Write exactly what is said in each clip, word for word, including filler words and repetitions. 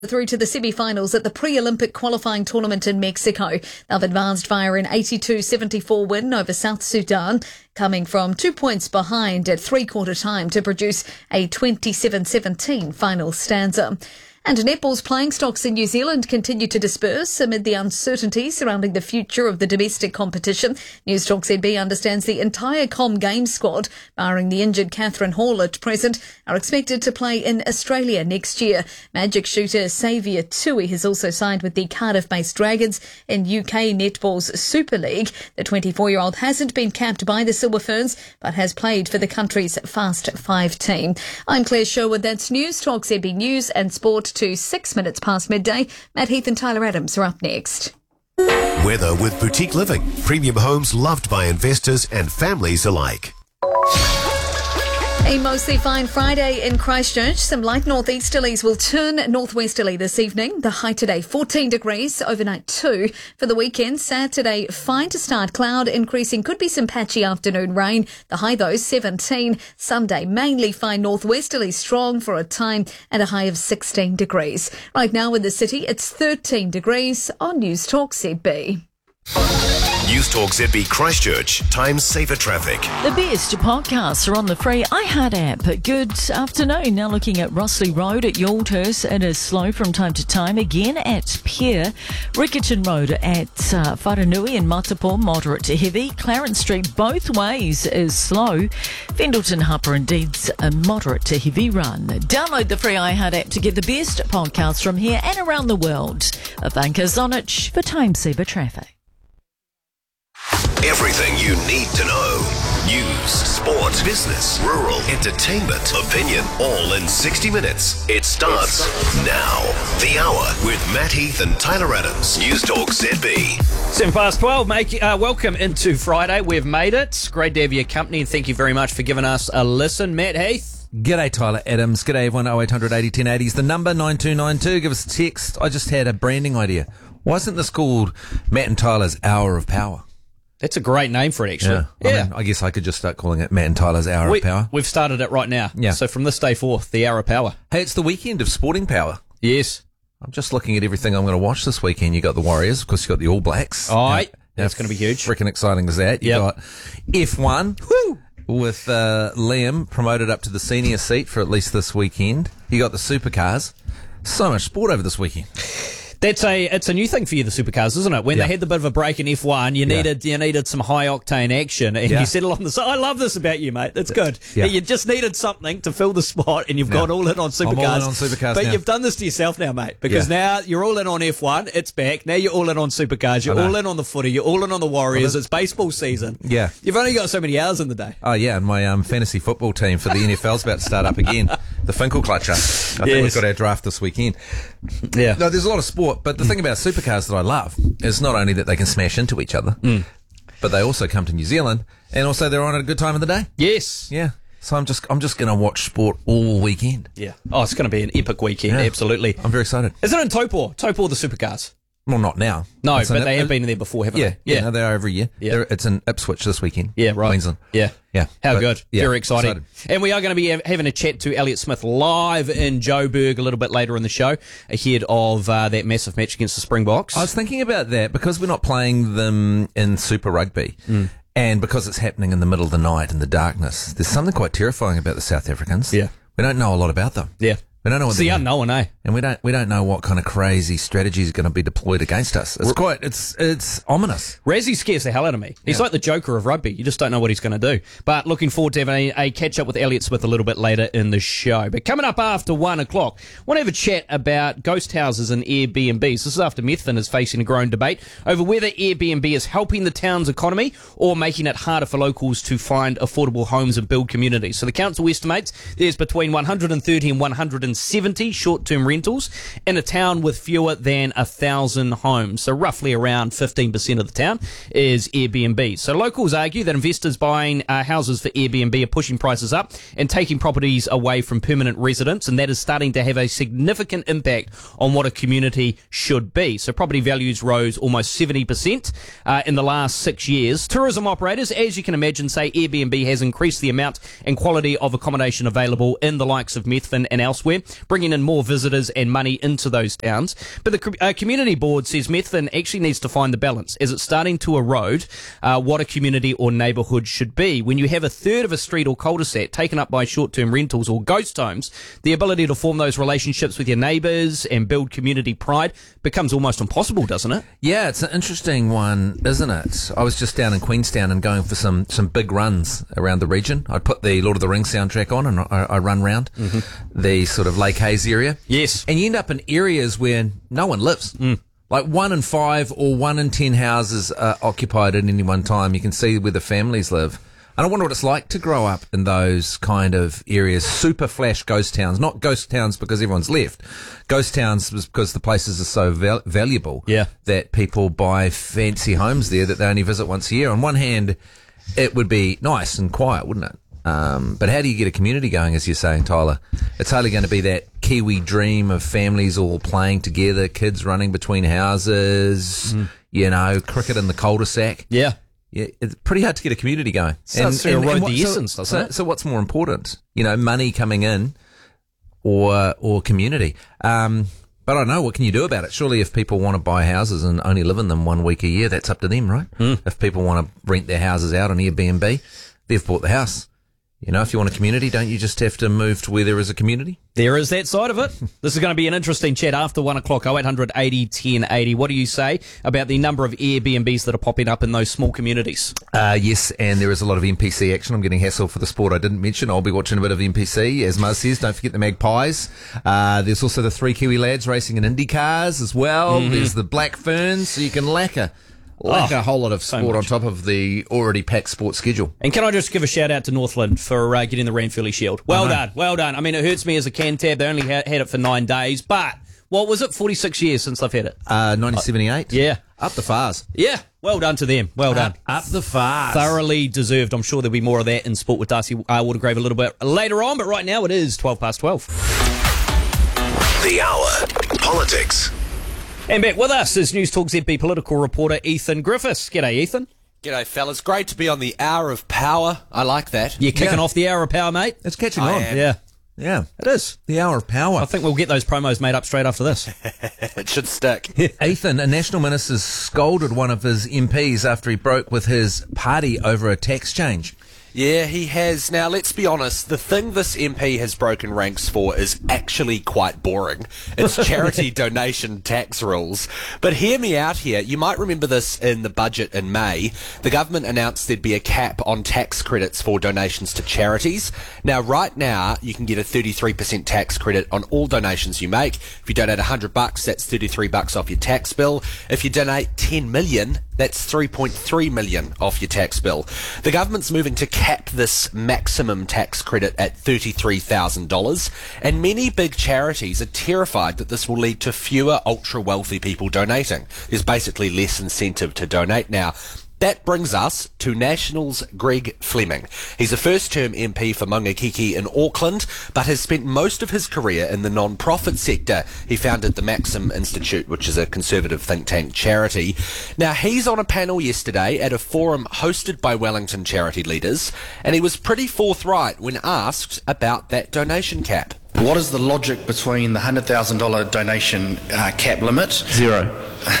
Through to the semi-finals at the pre-Olympic qualifying tournament in Mexico. They've advanced via an eighty-two seventy-four win over South Sudan, coming from two points behind at three-quarter time to produce a twenty-seven seventeen final stanza. And netball's playing stocks in New Zealand continue to disperse amid the uncertainty surrounding the future of the domestic competition. News Talk Z B understands the entire Com Games squad, barring the injured Catherine Hall at present, are expected to play in Australia next year. Magic shooter Xavier Tui has also signed with the Cardiff-based Dragons in U K Netball's Super League. The twenty-four-year-old hasn't been capped by the Silver Ferns, but has played for the country's Fast Five team. I'm Claire Sherwood. That's News Talk Z B News and Sport to six minutes past midday. Matt Heath and Tyler Adams are up next. Weather with Boutique Living. Premium homes loved by investors and families alike. A mostly fine Friday in Christchurch. Some light northeasterlies will turn northwesterly this evening. The high today fourteen degrees, overnight two. For the weekend, Saturday fine to start, cloud increasing, could be some patchy afternoon rain. The high though seventeen. Sunday mainly fine northwesterly, strong for a time, and a high of sixteen degrees. Right now in the city it's thirteen degrees on News Talk Z B. News Talk Z B Christchurch. Time saver traffic. The best podcasts are on the free iHeart app. Good afternoon. Now looking at Rossley Road at Youlthurst. It is slow from time to time. Again at Pier. Riccarton Road at uh, Wharanui and Matapo, moderate to heavy. Clarence Street both ways is slow. Fendleton Harper and Deeds, a moderate to heavy run. Download the free iHeart app to get the best podcasts from here and around the world. Thank us on it for Time Saver Traffic. Everything you need to know. News, sport, business, rural, entertainment, opinion, all in sixty minutes. It starts now. The Hour with Matt Heath and Tyler Adams. News Talk Z B. Seven past twelve, mate. Uh, welcome into Friday. We've made it. Great to have your company, and thank you very much for giving us a listen. Matt Heath. G'day, Tyler Adams. G'day, everyone. oh eight hundred eighty ten eighty is the number, nine two nine two. Give us a text. I just had a branding idea. Why isn't this called Matt and Tyler's Hour of Power? That's a great name for it, actually. Yeah. I, yeah. mean, I guess I could just start calling it Matt and Tyler's Hour we, of Power. We've started it right now. Yeah. So from this day forth, the Hour of Power. Hey, it's the weekend of sporting power. Yes. I'm just looking at everything I'm going to watch this weekend. You got the Warriors, of course. You got the All Blacks. All right. Yeah, That's going to be huge. Freaking exciting as that. You yep. got F one Woo! with uh, Liam promoted up to the senior seat for at least this weekend. You got the supercars. So much sport over this weekend. That's a it's a new thing for you, the supercars, isn't it? When yeah. they had the bit of a break in F one, you yeah. needed you needed some high octane action, and yeah. you settle on the side. I love this about you, mate. That's good. Yeah. You just needed something to fill the spot, and you've yeah. gone all in on supercars. I'm all in on supercars but now. you've done this to yourself now, mate, because yeah. now you're all in on F one. It's back. Now you're all in on supercars. You're all in on the footy. You're all in on the Warriors. It's baseball season. Yeah. You've only got so many hours in the day. Oh yeah, and my um, fantasy football team for the N F L's about to start up again. The Finkel Clutcher. I think yes. we've got our draft this weekend. Yeah. No, there's a lot of sport, but the thing about supercars that I love is not only that they can smash into each other, mm. but they also come to New Zealand, and also they're on at a good time of the day. Yes. Yeah. So I'm just I'm just going to watch sport all weekend. Yeah. Oh, it's going to be an epic weekend. Yeah. Absolutely. I'm very excited. Is it in Taupo? Taupo, the supercars? Well, not now. No, it's but in, they have it, been there before, haven't yeah, they? Yeah, no, they are every year. Yeah. They're, it's in Ipswich this weekend. Yeah, right. Queensland. Yeah. Yeah. How but, good. Yeah, Very exciting. excited. And we are going to be having a chat to Elliott Smith live in Joburg a little bit later in the show, ahead of uh, that massive match against the Springboks. I was thinking about that because we're not playing them in Super Rugby. Mm. And because it's happening in the middle of the night in the darkness, there's something quite terrifying about the South Africans. Yeah. We don't know a lot about them. Yeah. We don't know what it's the unknown, eh? And we don't we don't know what kind of crazy strategy is going to be deployed against us. It's quite it's it's ominous. Razzie scares the hell out of me. He's yeah. like the Joker of rugby. You just don't know what he's going to do. But looking forward to having a, a catch up with Elliott Smith a little bit later in the show. But coming up after one o'clock, I want to have a chat about ghost houses and Airbnbs. This is after Methven is facing a growing debate over whether Airbnb is helping the town's economy or making it harder for locals to find affordable homes and build communities. So the council estimates there's between one hundred thirty and one hundred seventy short-term rentals in a town with fewer than a thousand homes. So roughly around fifteen percent of the town is Airbnb. So locals argue that investors buying uh, houses for Airbnb are pushing prices up and taking properties away from permanent residents, and that is starting to have a significant impact on what a community should be. So property values rose almost seventy percent uh, in the last six years. Tourism operators, as you can imagine, say Airbnb has increased the amount and quality of accommodation available in the likes of Methven and elsewhere, there, bringing in more visitors and money into those towns. But the co- uh, community board says Methven actually needs to find the balance, as it's starting to erode uh, what a community or neighbourhood should be. When you have a third of a street or cul-de-sac taken up by short-term rentals or ghost homes, the ability to form those relationships with your neighbours and build community pride becomes almost impossible, doesn't it? Yeah, it's an interesting one, isn't it? I was just down in Queenstown and going for some, some big runs around the region. I put the Lord of the Rings soundtrack on and I, I run round mm-hmm. the sort of Lake Hayes area. Yes. And you end up in areas where no one lives. Mm. Like one in five or one in ten houses are occupied at any one time. You can see where the families live. And I wonder what it's like to grow up in those kind of areas, super flash ghost towns. Not ghost towns because everyone's left. Ghost towns was because the places are so val- valuable yeah. that people buy fancy homes there that they only visit once a year. On one hand, it would be nice and quiet, wouldn't it? Um, but how do you get a community going, as you're saying, Tyler? It's hardly going to be that Kiwi dream of families all playing together, kids running between houses, mm. you know, cricket in the cul-de-sac. Yeah. Yeah, it's pretty hard to get a community going. Starts to erode the so, essence, doesn't so, it? So what's more important? You know, money coming in or or community? Um, but I don't know, what can you do about it? Surely if people want to buy houses and only live in them one week a year, that's up to them, right? Mm. If people want to rent their houses out on Airbnb, they've bought the house. You know, if you want a community, don't you just have to move to where there is a community? There is that side of it. This is going to be an interesting chat after one o'clock, oh eight hundred eighty ten eighty. What do you say about the number of Airbnbs that are popping up in those small communities? Uh, yes, and there is a lot of N P C action. I'm getting hassled for the sport I didn't mention. I'll be watching a bit of N P C, as Muzz says. Don't forget the Magpies. Uh, there's also the three Kiwi lads racing in Indy cars as well. Mm-hmm. There's the Black Ferns, so you can lacquer. Like oh, a whole lot of sport so on top of the already packed sports schedule. And can I just give a shout out to Northland for uh, getting the Ranfurly Shield? Well done, well done. I mean, it hurts me as a can tab. They only ha- had it for nine days, but what was it? forty-six years since they've had it. Uh, nineteen seventy-eight. Uh, yeah. Up the fars. Yeah. Well done to them. Well done. Up, up the fars. Thoroughly deserved. I'm sure there'll be more of that in Sport with Darcy uh, Watergrave a little bit later on, but right now it is twelve past twelve. The Hour. Politics. And back with us is News Talk Z B political reporter Ethan Griffiths. G'day, Ethan. G'day, fellas. Great to be on the Hour of Power. I like that. You're kicking yeah. off the Hour of Power, mate. It's catching I on. am. Yeah. Yeah. It is. The Hour of Power. I think we'll get those promos made up straight after this. It should stick. Ethan, a national minister scolded one of his M Ps after he broke with his party over a tax change. Yeah, he has. Now, let's be honest, the thing this M P has broken ranks for is actually quite boring. It's charity donation tax rules. But hear me out here. You might remember this in the budget in May. The government announced there'd be a cap on tax credits for donations to charities. Now, right now, you can get a thirty-three percent tax credit on all donations you make. If you donate one hundred bucks, that's thirty-three bucks off your tax bill. If you donate ten million, that's three point three million off your tax bill. The government's moving to cap this maximum tax credit at thirty-three thousand dollars, and many big charities are terrified that this will lead to fewer ultra-wealthy people donating. There's basically less incentive to donate now. That brings us to National's Greg Fleming. He's a first-term M P for Mangakiki in Auckland, but has spent most of his career in the non-profit sector. He founded the Maxim Institute, which is a conservative think tank charity. Now, he's on a panel yesterday at a forum hosted by Wellington charity leaders, and he was pretty forthright when asked about that donation cap. What is the logic between the one hundred thousand dollars donation uh, cap limit? Zero.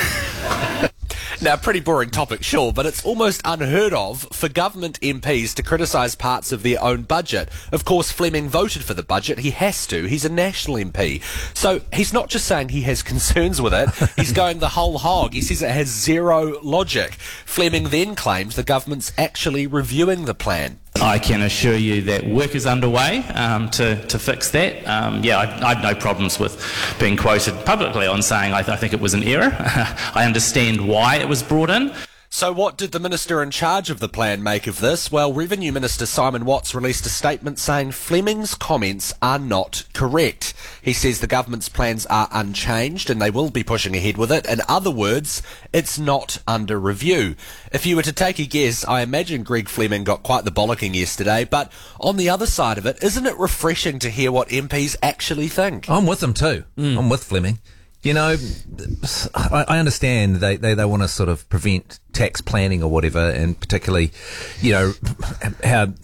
Now, pretty boring topic, sure, but it's almost unheard of for government M Ps to criticise parts of their own budget. Of course, Fleming voted for the budget. He has to. He's a national M P. So he's not just saying he has concerns with it. He's going the whole hog. He says it has zero logic. Fleming then claims the government's actually reviewing the plan. I can assure you that work is underway um, to, to fix that. Um, yeah, I, I have no problems with being quoted publicly on saying I, th- I think it was an error. I understand why it was brought in. So what did the minister in charge of the plan make of this? Well, Revenue Minister Simon Watts released a statement saying Fleming's comments are not correct. He says the government's plans are unchanged and they will be pushing ahead with it. In other words, it's not under review. If you were to take a guess, I imagine Greg Fleming got quite the bollocking yesterday, but on the other side of it, isn't it refreshing to hear what M Ps actually think? I'm with them too. Mm. I'm with Fleming. You know, I, I understand they, they, they want to sort of prevent tax planning or whatever, and particularly, you know, how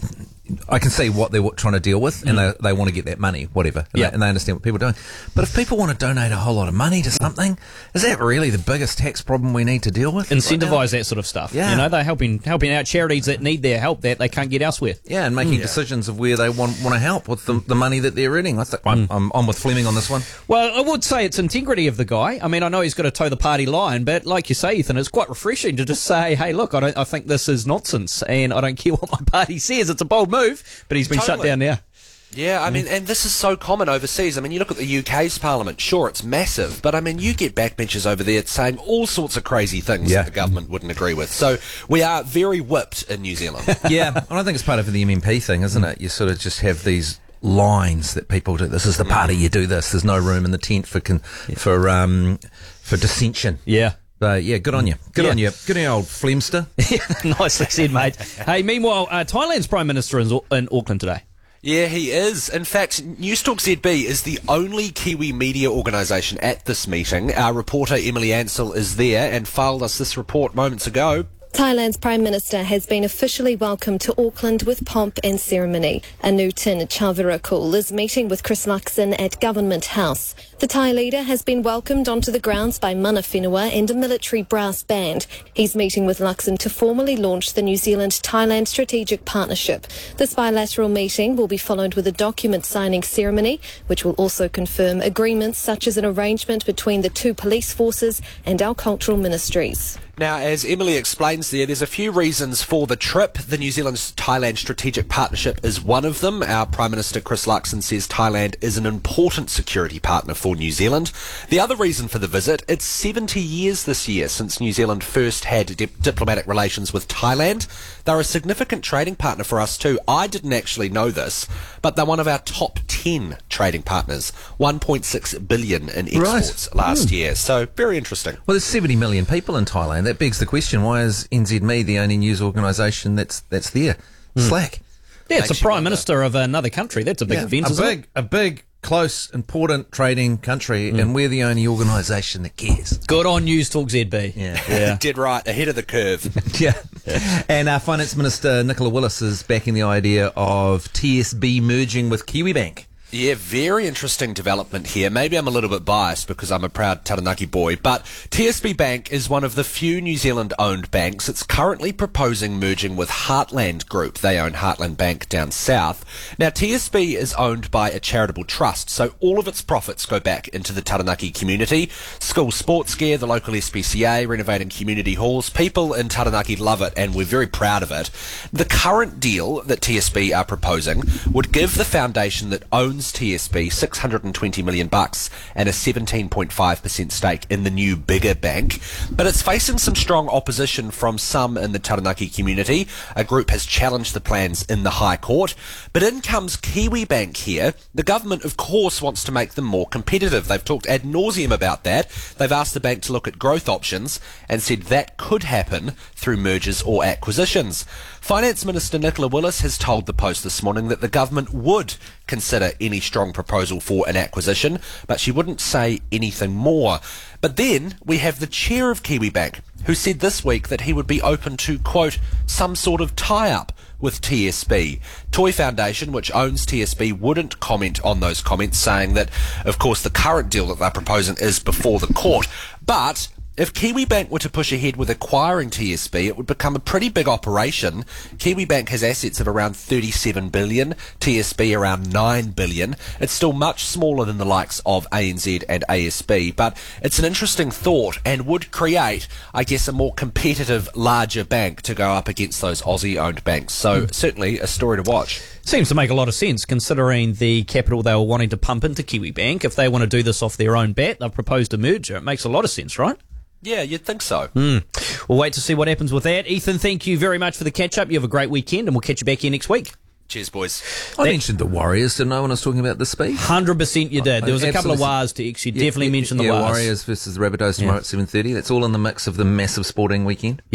I can see what they're trying to deal with, and mm. they, they want to get that money, whatever, and, yeah. they, and they understand what people are doing. But if people want to donate a whole lot of money to something, is that really the biggest tax problem we need to deal with? Incentivise right that sort of stuff. Yeah. You know, they're helping helping out charities that need their help that they can't get elsewhere. Yeah, and making mm. decisions of where they want want to help with the, the money that they're earning. I think I'm, mm. I'm, I'm with Fleming on this one. Well, I would say it's integrity of the guy. I mean, I know he's got to toe the party line, but like you say, Ethan, it's quite refreshing to just say, hey, look, I don't, I think this is nonsense, and I don't care what my party says. It's a bold move, but he's been Totally. shut down now. Yeah, I mean, and this is so common overseas. I mean, you look at the U K's parliament, sure, it's massive, but I mean, you get backbenchers over there saying all sorts of crazy things yeah. that the government wouldn't agree with. So we are very whipped in New Zealand. Yeah, and I think it's part of the M M P thing, isn't it? You sort of just have these lines that people do. This is the party, you do this. There's no room in the tent for con- yeah. for um for dissension. Yeah. But yeah, good on you. Good yeah. on you. Good on you, old Flemster. Nicely said, mate. Hey, meanwhile, uh, Thailand's Prime Minister is in Auckland today. Yeah, he is. In fact, Newstalk Z B is the only Kiwi media organisation at this meeting. Our reporter Emily Ansell is there and filed us this report moments ago. Thailand's Prime Minister has been officially welcomed to Auckland with pomp and ceremony. Anutin Charnvirakul is meeting with Chris Luxon at Government House. The Thai leader has been welcomed onto the grounds by Mana Whenua and a military brass band. He's meeting with Luxon to formally launch the New Zealand-Thailand Strategic Partnership. This bilateral meeting will be followed with a document signing ceremony, which will also confirm agreements such as an arrangement between the two police forces and our cultural ministries. Now, as Emily explains there, there's a few reasons for the trip. The New Zealand-Thailand Strategic Partnership is one of them. Our Prime Minister Chris Luxon says Thailand is an important security partner for New Zealand. The other reason for the visit, it's seventy years this year since New Zealand first had di- diplomatic relations with Thailand. They're a significant trading partner for us too. I didn't actually know this, but they're one of our top ten trading partners. one point six billion in exports right. last mm. year. So, very interesting. Well, there's seventy million people in Thailand. That begs the question, why is N Z M E the only news organisation that's that's there? Mm. Slack. Yeah, it's Makes a Prime wonder. Minister of another country. That's a big Yeah, event, a isn't big, it? A big, close, important trading country, mm. and we're the only organisation that cares. Good on Newstalk Z B. Yeah. yeah. Dead right, ahead of the curve. yeah. And our Finance Minister, Nicola Willis, is backing the idea of T S B merging with Kiwibank. Yeah, very interesting development here. Maybe I'm a little bit biased because I'm a proud Taranaki boy, but T S B Bank is one of the few New Zealand-owned banks. It's currently proposing merging with Heartland Group. They own Heartland Bank down south. Now, T S B is owned by a charitable trust, so all of its profits go back into the Taranaki community. School sports gear, the local S P C A, renovating community halls. People in Taranaki love it, and we're very proud of it. The current deal that T S B are proposing would give the foundation that owns T S B six hundred twenty million bucks and a seventeen point five percent stake in the new bigger bank, but it's facing some strong opposition from some in the Taranaki community. A group has challenged the plans in the High Court, but in comes Kiwibank here. The government, of course, wants to make them more competitive. They've talked ad nauseum about that. They've asked the bank to look at growth options and said that could happen through mergers or acquisitions. Finance Minister Nicola Willis has told the Post this morning that the government would consider any strong proposal for an acquisition, but she wouldn't say anything more. But then we have the chair of Kiwibank, who said this week that he would be open to, quote, some sort of tie-up with T S B. Toy Foundation, which owns T S B, wouldn't comment on those comments, saying that, of course, the current deal that they're proposing is before the court. But if Kiwibank were to push ahead with acquiring T S B, it would become a pretty big operation. Kiwibank has assets of around thirty-seven billion dollars, T S B around nine billion dollars. It's still much smaller than the likes of A N Z and A S B, but it's an interesting thought and would create, I guess, a more competitive, larger bank to go up against those Aussie-owned banks. So mm. certainly a story to watch. Seems to make a lot of sense considering the capital they were wanting to pump into Kiwibank. If they want to do this off their own bat, they've proposed a merger. It makes a lot of sense, right? Yeah, you'd think so. Mm. We'll wait to see what happens with that. Ethan, thank you very much for the catch-up. You have a great weekend, and we'll catch you back here next week. Cheers, boys. I that, mentioned the Warriors, didn't I, when I was talking about the speed? one hundred percent you did. There was a couple of Wars to X. You yeah, definitely yeah, mentioned the yeah, Wars. Warriors versus the Rabbitohs tomorrow yeah. at seven thirty. That's all in the mix of the massive sporting weekend. Yep.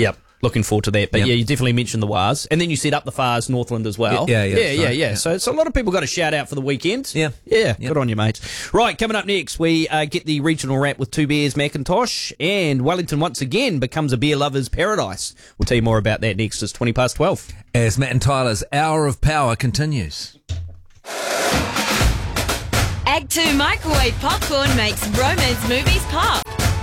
Looking forward to that. But Yep. yeah, you definitely mentioned the W A S. And then you set up the F A R S Northland as well. Yeah, yeah, Yeah, that's yeah, right. yeah. Yeah. So, so a lot of people got a shout out for the weekend. Yeah. Yeah, Yep. good on you, mates. Right, coming up next, we uh, get the regional wrap with Two Bears Macintosh, and Wellington once again becomes a beer lover's paradise. We'll tell you more about that next. It's twenty past twelve. As Matt and Tyler's Hour of Power continues. Act two microwave popcorn makes romance movies pop.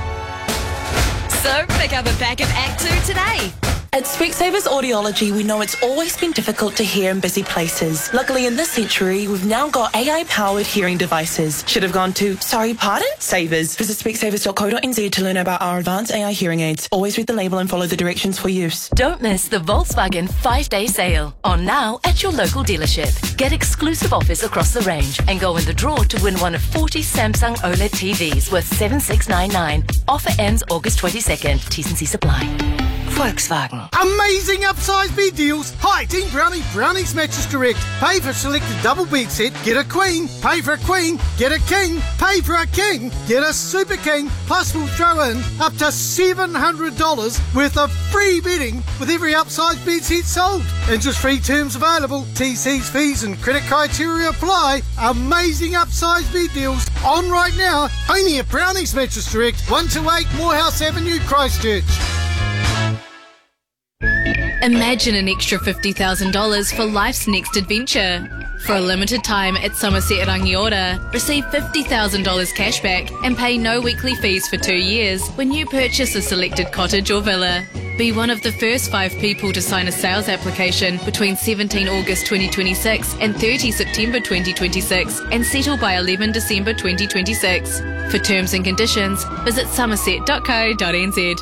So pick up a pack of Act two today. At Specsavers Audiology, we know it's always been difficult to hear in busy places. Luckily, in this century, we've now got A I-powered hearing devices. Should have gone to, sorry, pardon? Savers. Visit specsavers dot co dot n z to learn about our advanced A I hearing aids. Always read the label and follow the directions for use. Don't miss the Volkswagen five-day sale. On now at your local dealership. Get exclusive offers across the range and go in the draw to win one of forty Samsung OLED T Vs worth seven thousand six hundred ninety-nine dollars. Offer ends August twenty-second. T's and C's apply. Volkswagen. Amazing upsize bed deals. Hi, Team Brownie. Brownie's Mattress Direct. Pay for selected double bed set, get a queen. Pay for a queen, get a king. Pay for a king, get a super king. Plus we'll throw in up to seven hundred dollars worth of free bedding with every upsize bed set sold. Interest-free terms available. T Cs, fees and credit criteria apply. Amazing upsize bed deals on right now. Only at Brownie's Mattress Direct. one two eight Morehouse Avenue, Christchurch. Imagine an extra fifty thousand dollars for life's next adventure. For a limited time at Somerset Rangiora, receive fifty thousand dollars cash back and pay no weekly fees for two years when you purchase a selected cottage or villa. Be one of the first five people to sign a sales application between seventeenth August twenty twenty-six and thirtieth September twenty twenty-six and settle by eleventh December twenty twenty-six. For terms and conditions, visit somerset dot co dot n z.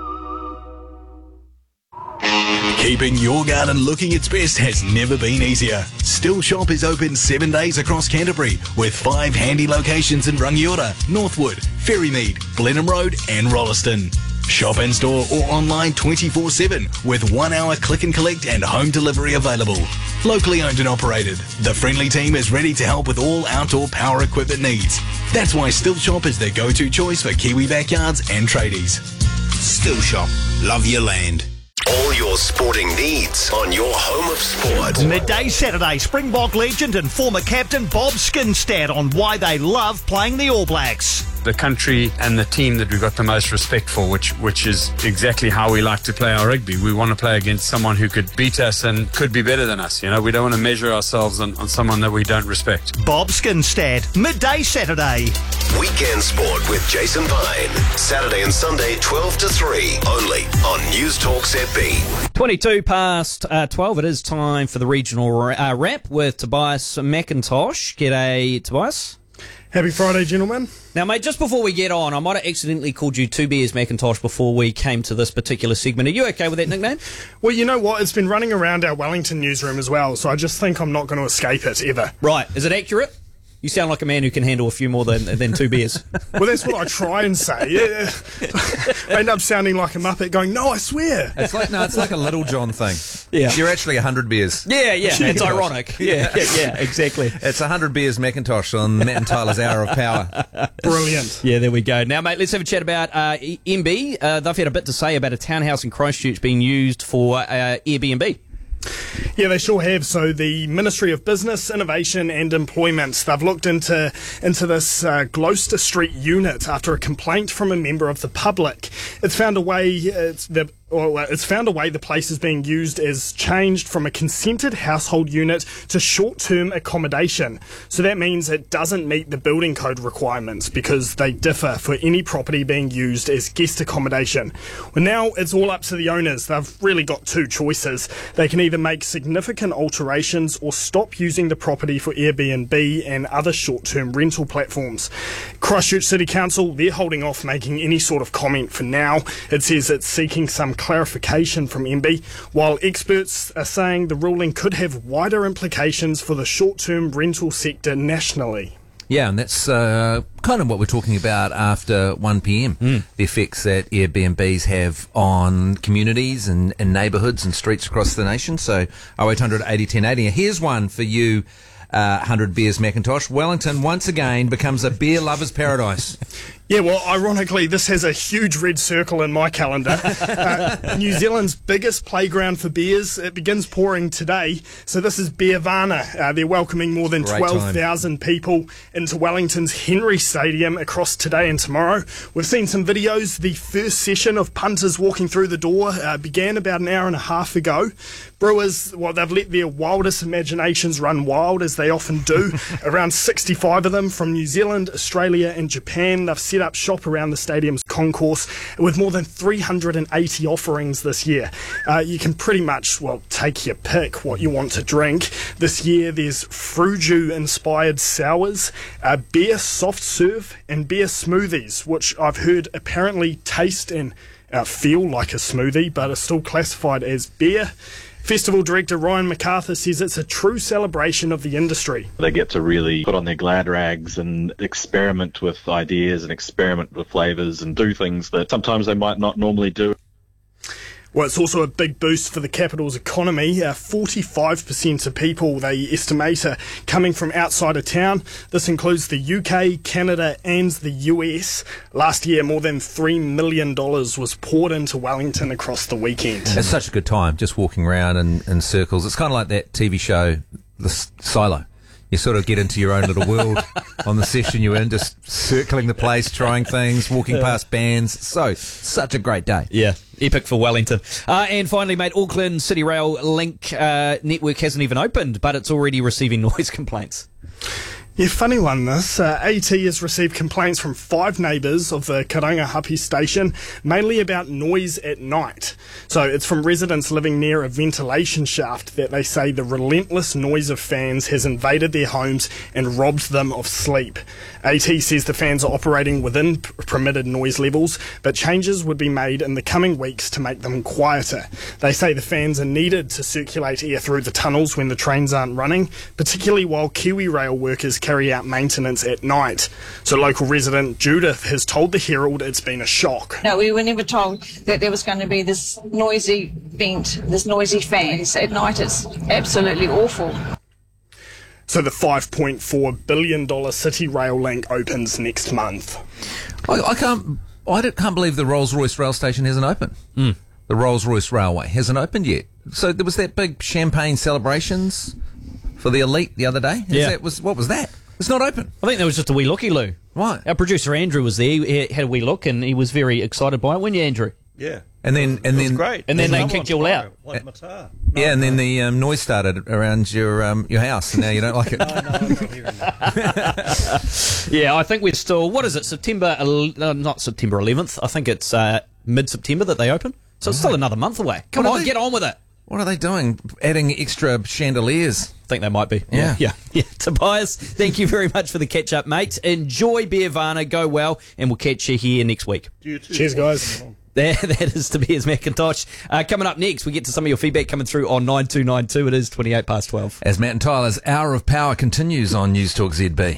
Keeping your garden looking its best has never been easier. Still Shop is open seven days across Canterbury with five handy locations in Rangiora, Northwood, Ferrymead, Blenheim Road and Rolleston. Shop in store or online twenty-four seven with one hour click and collect and home delivery available. Locally owned and operated, the friendly team is ready to help with all outdoor power equipment needs. That's why Still Shop is the go-to choice for Kiwi backyards and tradies. Still Shop. Love your land. All your sporting needs on your home of sport. Midday Saturday, Springbok legend and former captain Bob Skinstad on why they love playing the All Blacks. The country and the team that we've got the most respect for, which which is exactly how we like to play our rugby. We want to play against someone who could beat us and could be better than us. You know, we don't want to measure ourselves on, on someone that we don't respect. Bob Skinstad, Midday Saturday. Weekend Sport with Jason Vine. Saturday and Sunday, twelve to three, only on News Talk Z B. twenty-two past uh, twelve, it is time for the regional uh, wrap with Tobias McIntosh. G'day, Tobias. Happy Friday, gentlemen. Now, mate, just before we get on, I might have accidentally called you Two Bears Macintosh before we came to this particular segment. Are you okay with that nickname? Well, you know what? It's been running around our Wellington newsroom as well, so I just think I'm not going to escape it, ever. Right. Is it accurate? You sound like a man who can handle a few more than, than two beers. Well, that's what I try and say. Yeah. I end up sounding like a muppet going, no, I swear. It's like, no, it's like a Little John thing. Yeah. You're actually one hundred beers. Yeah, yeah. It's ironic. Yeah, yeah, yeah, exactly. It's one hundred beers Macintosh on Matt and Tyler's Hour of Power. Brilliant. Yeah, there we go. Now, mate, let's have a chat about uh, M B. Uh, they've had a bit to say about a townhouse in Christchurch being used for uh, Airbnb. Yeah, they sure have. So the Ministry of Business, Innovation and Employment, they've looked into into this uh, Gloucester Street unit after a complaint from a member of the public. It's found a way, it's the Well, it's found a way the place is being used as changed from a consented household unit to short-term accommodation. So that means it doesn't meet the building code requirements because they differ for any property being used as guest accommodation. Well, now it's all up to the owners. They've really got two choices. They can either make significant alterations or stop using the property for Airbnb and other short-term rental platforms. Christchurch City Council, they're holding off making any sort of comment for now. It says it's seeking some clarification from M B, while experts are saying the ruling could have wider implications for the short-term rental sector nationally. Yeah, and that's uh, kind of what we're talking about after one p.m, mm. the effects that Airbnbs have on communities and, and neighbourhoods and streets across the nation. So oh eight hundred eighty ten eighty. Here's one for you, uh, one hundred Beers Macintosh. Wellington once again becomes a beer lover's paradise. Yeah, well, ironically, this has a huge red circle in my calendar. uh, New Zealand's biggest playground for bears. It begins pouring today. So this is Beervana. Uh, they're welcoming more than Great twelve thousand people into Wellington's Henry Stadium across today and tomorrow. We've seen some videos. The first session of punters walking through the door uh, began about an hour and a half ago. Brewers, well, they've let their wildest imaginations run wild, as they often do. Around sixty-five of them from New Zealand, Australia and Japan. They've set up shop around the stadium's concourse with more than three hundred eighty offerings this year. Uh, you can pretty much, well, take your pick what you want to drink. This year there's Fruju-inspired sours, uh, beer soft serve and beer smoothies, which I've heard apparently taste and uh, feel like a smoothie, but are still classified as beer. Festival director Ryan MacArthur says it's a true celebration of the industry. They get to really put on their glad rags and experiment with ideas and experiment with flavours and do things that sometimes they might not normally do. Well, it's also a big boost for the capital's economy. Uh, forty-five percent of people, they estimate, are coming from outside of town. This includes the U K, Canada and the U S. Last year, more than three million dollars was poured into Wellington across the weekend. It's such a good time, just walking around in, in circles. It's kind of like that T V show, The S- Silo. You sort of get into your own little world on the session you're in, just circling the place, trying things, walking past bands. So, such a great day. Yeah, epic for Wellington. Uh, and finally, mate, Auckland City Rail Link uh, network hasn't even opened, but it's already receiving noise complaints. Yeah, funny one this. Uh, A T has received complaints from five neighbours of the Karangahape station, mainly about noise at night. So it's from residents living near a ventilation shaft that they say the relentless noise of fans has invaded their homes and robbed them of sleep. A T says the fans are operating within p- permitted noise levels, but changes would be made in the coming weeks to make them quieter. They say the fans are needed to circulate air through the tunnels when the trains aren't running, particularly while Kiwi Rail workers carry out maintenance at night. So local resident Judith has told the Herald it's been a shock. No, we were never told that there was going to be this noisy vent, this noisy fans at night. It's absolutely awful. So the five point four billion dollars City Rail Link opens next month. I, I can't I don't- can't believe the Rolls-Royce rail station hasn't opened. Mm. The Rolls-Royce Railway hasn't opened yet. So there was that big champagne celebrations for the elite the other day. Is Yeah. That was, what was that? It's not open. I think there was just a wee looky, Lou. Right. Our producer Andrew was there. He had a wee look and he was very excited by it, weren't you, Andrew? Yeah. And then, and then, great. And then There's they kicked you all out. Like Matar. yeah, and then the um, noise started around your um, your house, and now you don't like it. Yeah, I think we're still, what is it, September, el- uh, not September eleventh, I think it's uh, mid-September that they open. So it's still another month away. Come What are on, they- get on with it. What are they doing? Adding extra chandeliers? I think they might be. Yeah. Yeah. Yeah. Tobias, thank you very much for the catch up, mate. Enjoy Beervana, go well, and we'll catch you here next week. Cheers, guys. There, that is Tobias McIntosh. Uh, coming up next, we get to some of your feedback coming through on nine two nine two. It is twenty-eight past twelve. As Matt and Tyler's Hour of Power continues on News Talk Z B.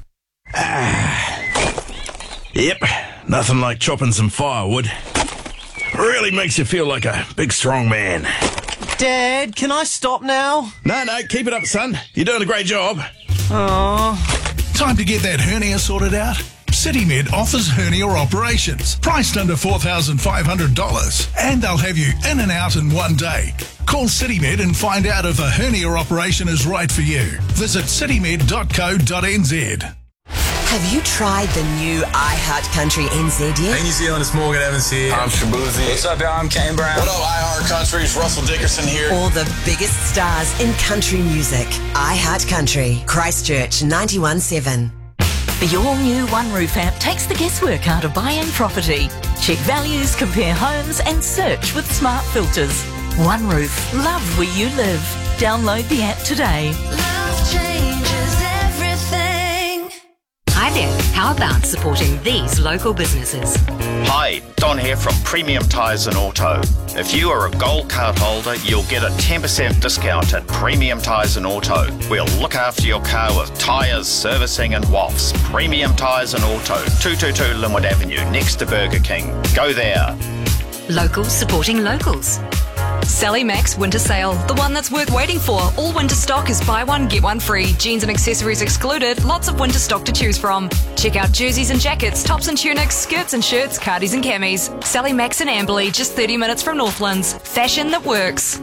Yep, nothing like chopping some firewood. Really makes you feel like a big strong man. Dad, can I stop now? No, no, keep it up, son. You're doing a great job. Aww. Time to get that hernia sorted out? CityMed offers hernia operations, priced under four thousand five hundred dollars, and they'll have you in and out in one day. Call CityMed and find out if a hernia operation is right for you. Visit citymed dot co dot n z. Have you tried the new iHeart Country N Z yet? Hey, New Zealand, it's Morgan Evans here. I'm Shabuzi. What's up, y'all? I'm Kane Brown. What up, iHeart Country? It's Russell Dickerson here. All the biggest stars in country music. iHeart Country, Christchurch ninety-one seven. The all-new One Roof app takes the guesswork out of buying property. Check values, compare homes and search with smart filters. One Roof. Love where you live. Download the app today. Love changes everything. Hi there. How about supporting these local businesses? Hi, Don here from Premium Tyres and Auto. If you are a gold card holder, you'll get a ten percent discount at Premium Tyres and Auto. We'll look after your car with tyres, servicing and W A Fs. Premium Tyres and Auto, two twenty-two Linwood Avenue, next to Burger King. Go there. Locals supporting locals. Sally Max Winter Sale, the one that's worth waiting for. All winter stock is buy one, get one free. Jeans and accessories excluded. Lots of winter stock to choose from. Check out jerseys and jackets, tops and tunics, skirts and shirts, cardies and camis. Sally Max in Amberley, just thirty minutes from Northlands. Fashion that works.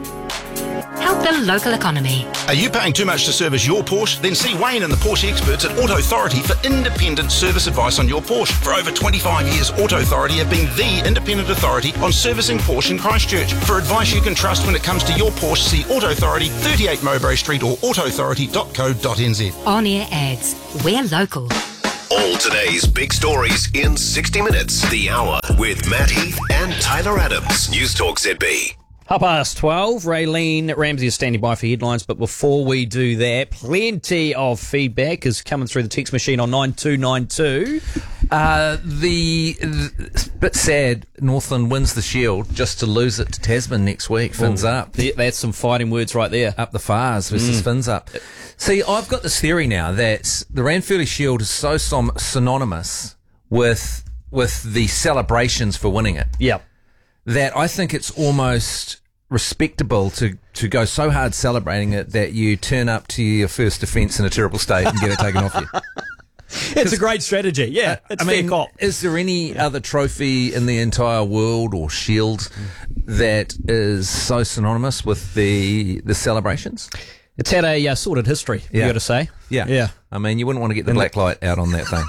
Help the local economy. Are you paying too much to service your Porsche? Then see Wayne and the Porsche experts at Auto Authority for independent service advice on your Porsche. For over twenty-five years, Auto Authority have been the independent authority on servicing Porsche in Christchurch. For advice you can trust when it comes to your Porsche, see Auto Authority, thirty-eight Mowbray Street or auto authority dot co dot n z. On-air ads. We're local. All today's big stories in sixty minutes. The Hour with Matt Heath and Tyler Adams. News Talk Z B. Half past twelve, Raylene Ramsey is standing by for headlines, but before we do that, plenty of feedback is coming through the text machine on nine two nine two. Uh, the, the bit sad, Northland wins the Shield just to lose it to Tasman next week. Fins Ooh, up. That's some fighting words right there. Up the Fars versus Mm. Fins up. See, I've got this theory now that the Ranfurly Shield is so som- synonymous with with the celebrations for winning it. Yep. That I think it's almost respectable to, to go so hard celebrating it that you turn up to your first offence in a terrible state and get it taken off you. It's a great strategy. Yeah, it's I fair mean, cop. is there any other trophy in the entire world or shield that is so synonymous with the the celebrations? It's had a uh, sordid history, you Yeah. got to say. Yeah. Yeah. I mean, you wouldn't want to get the And black light out on that thing.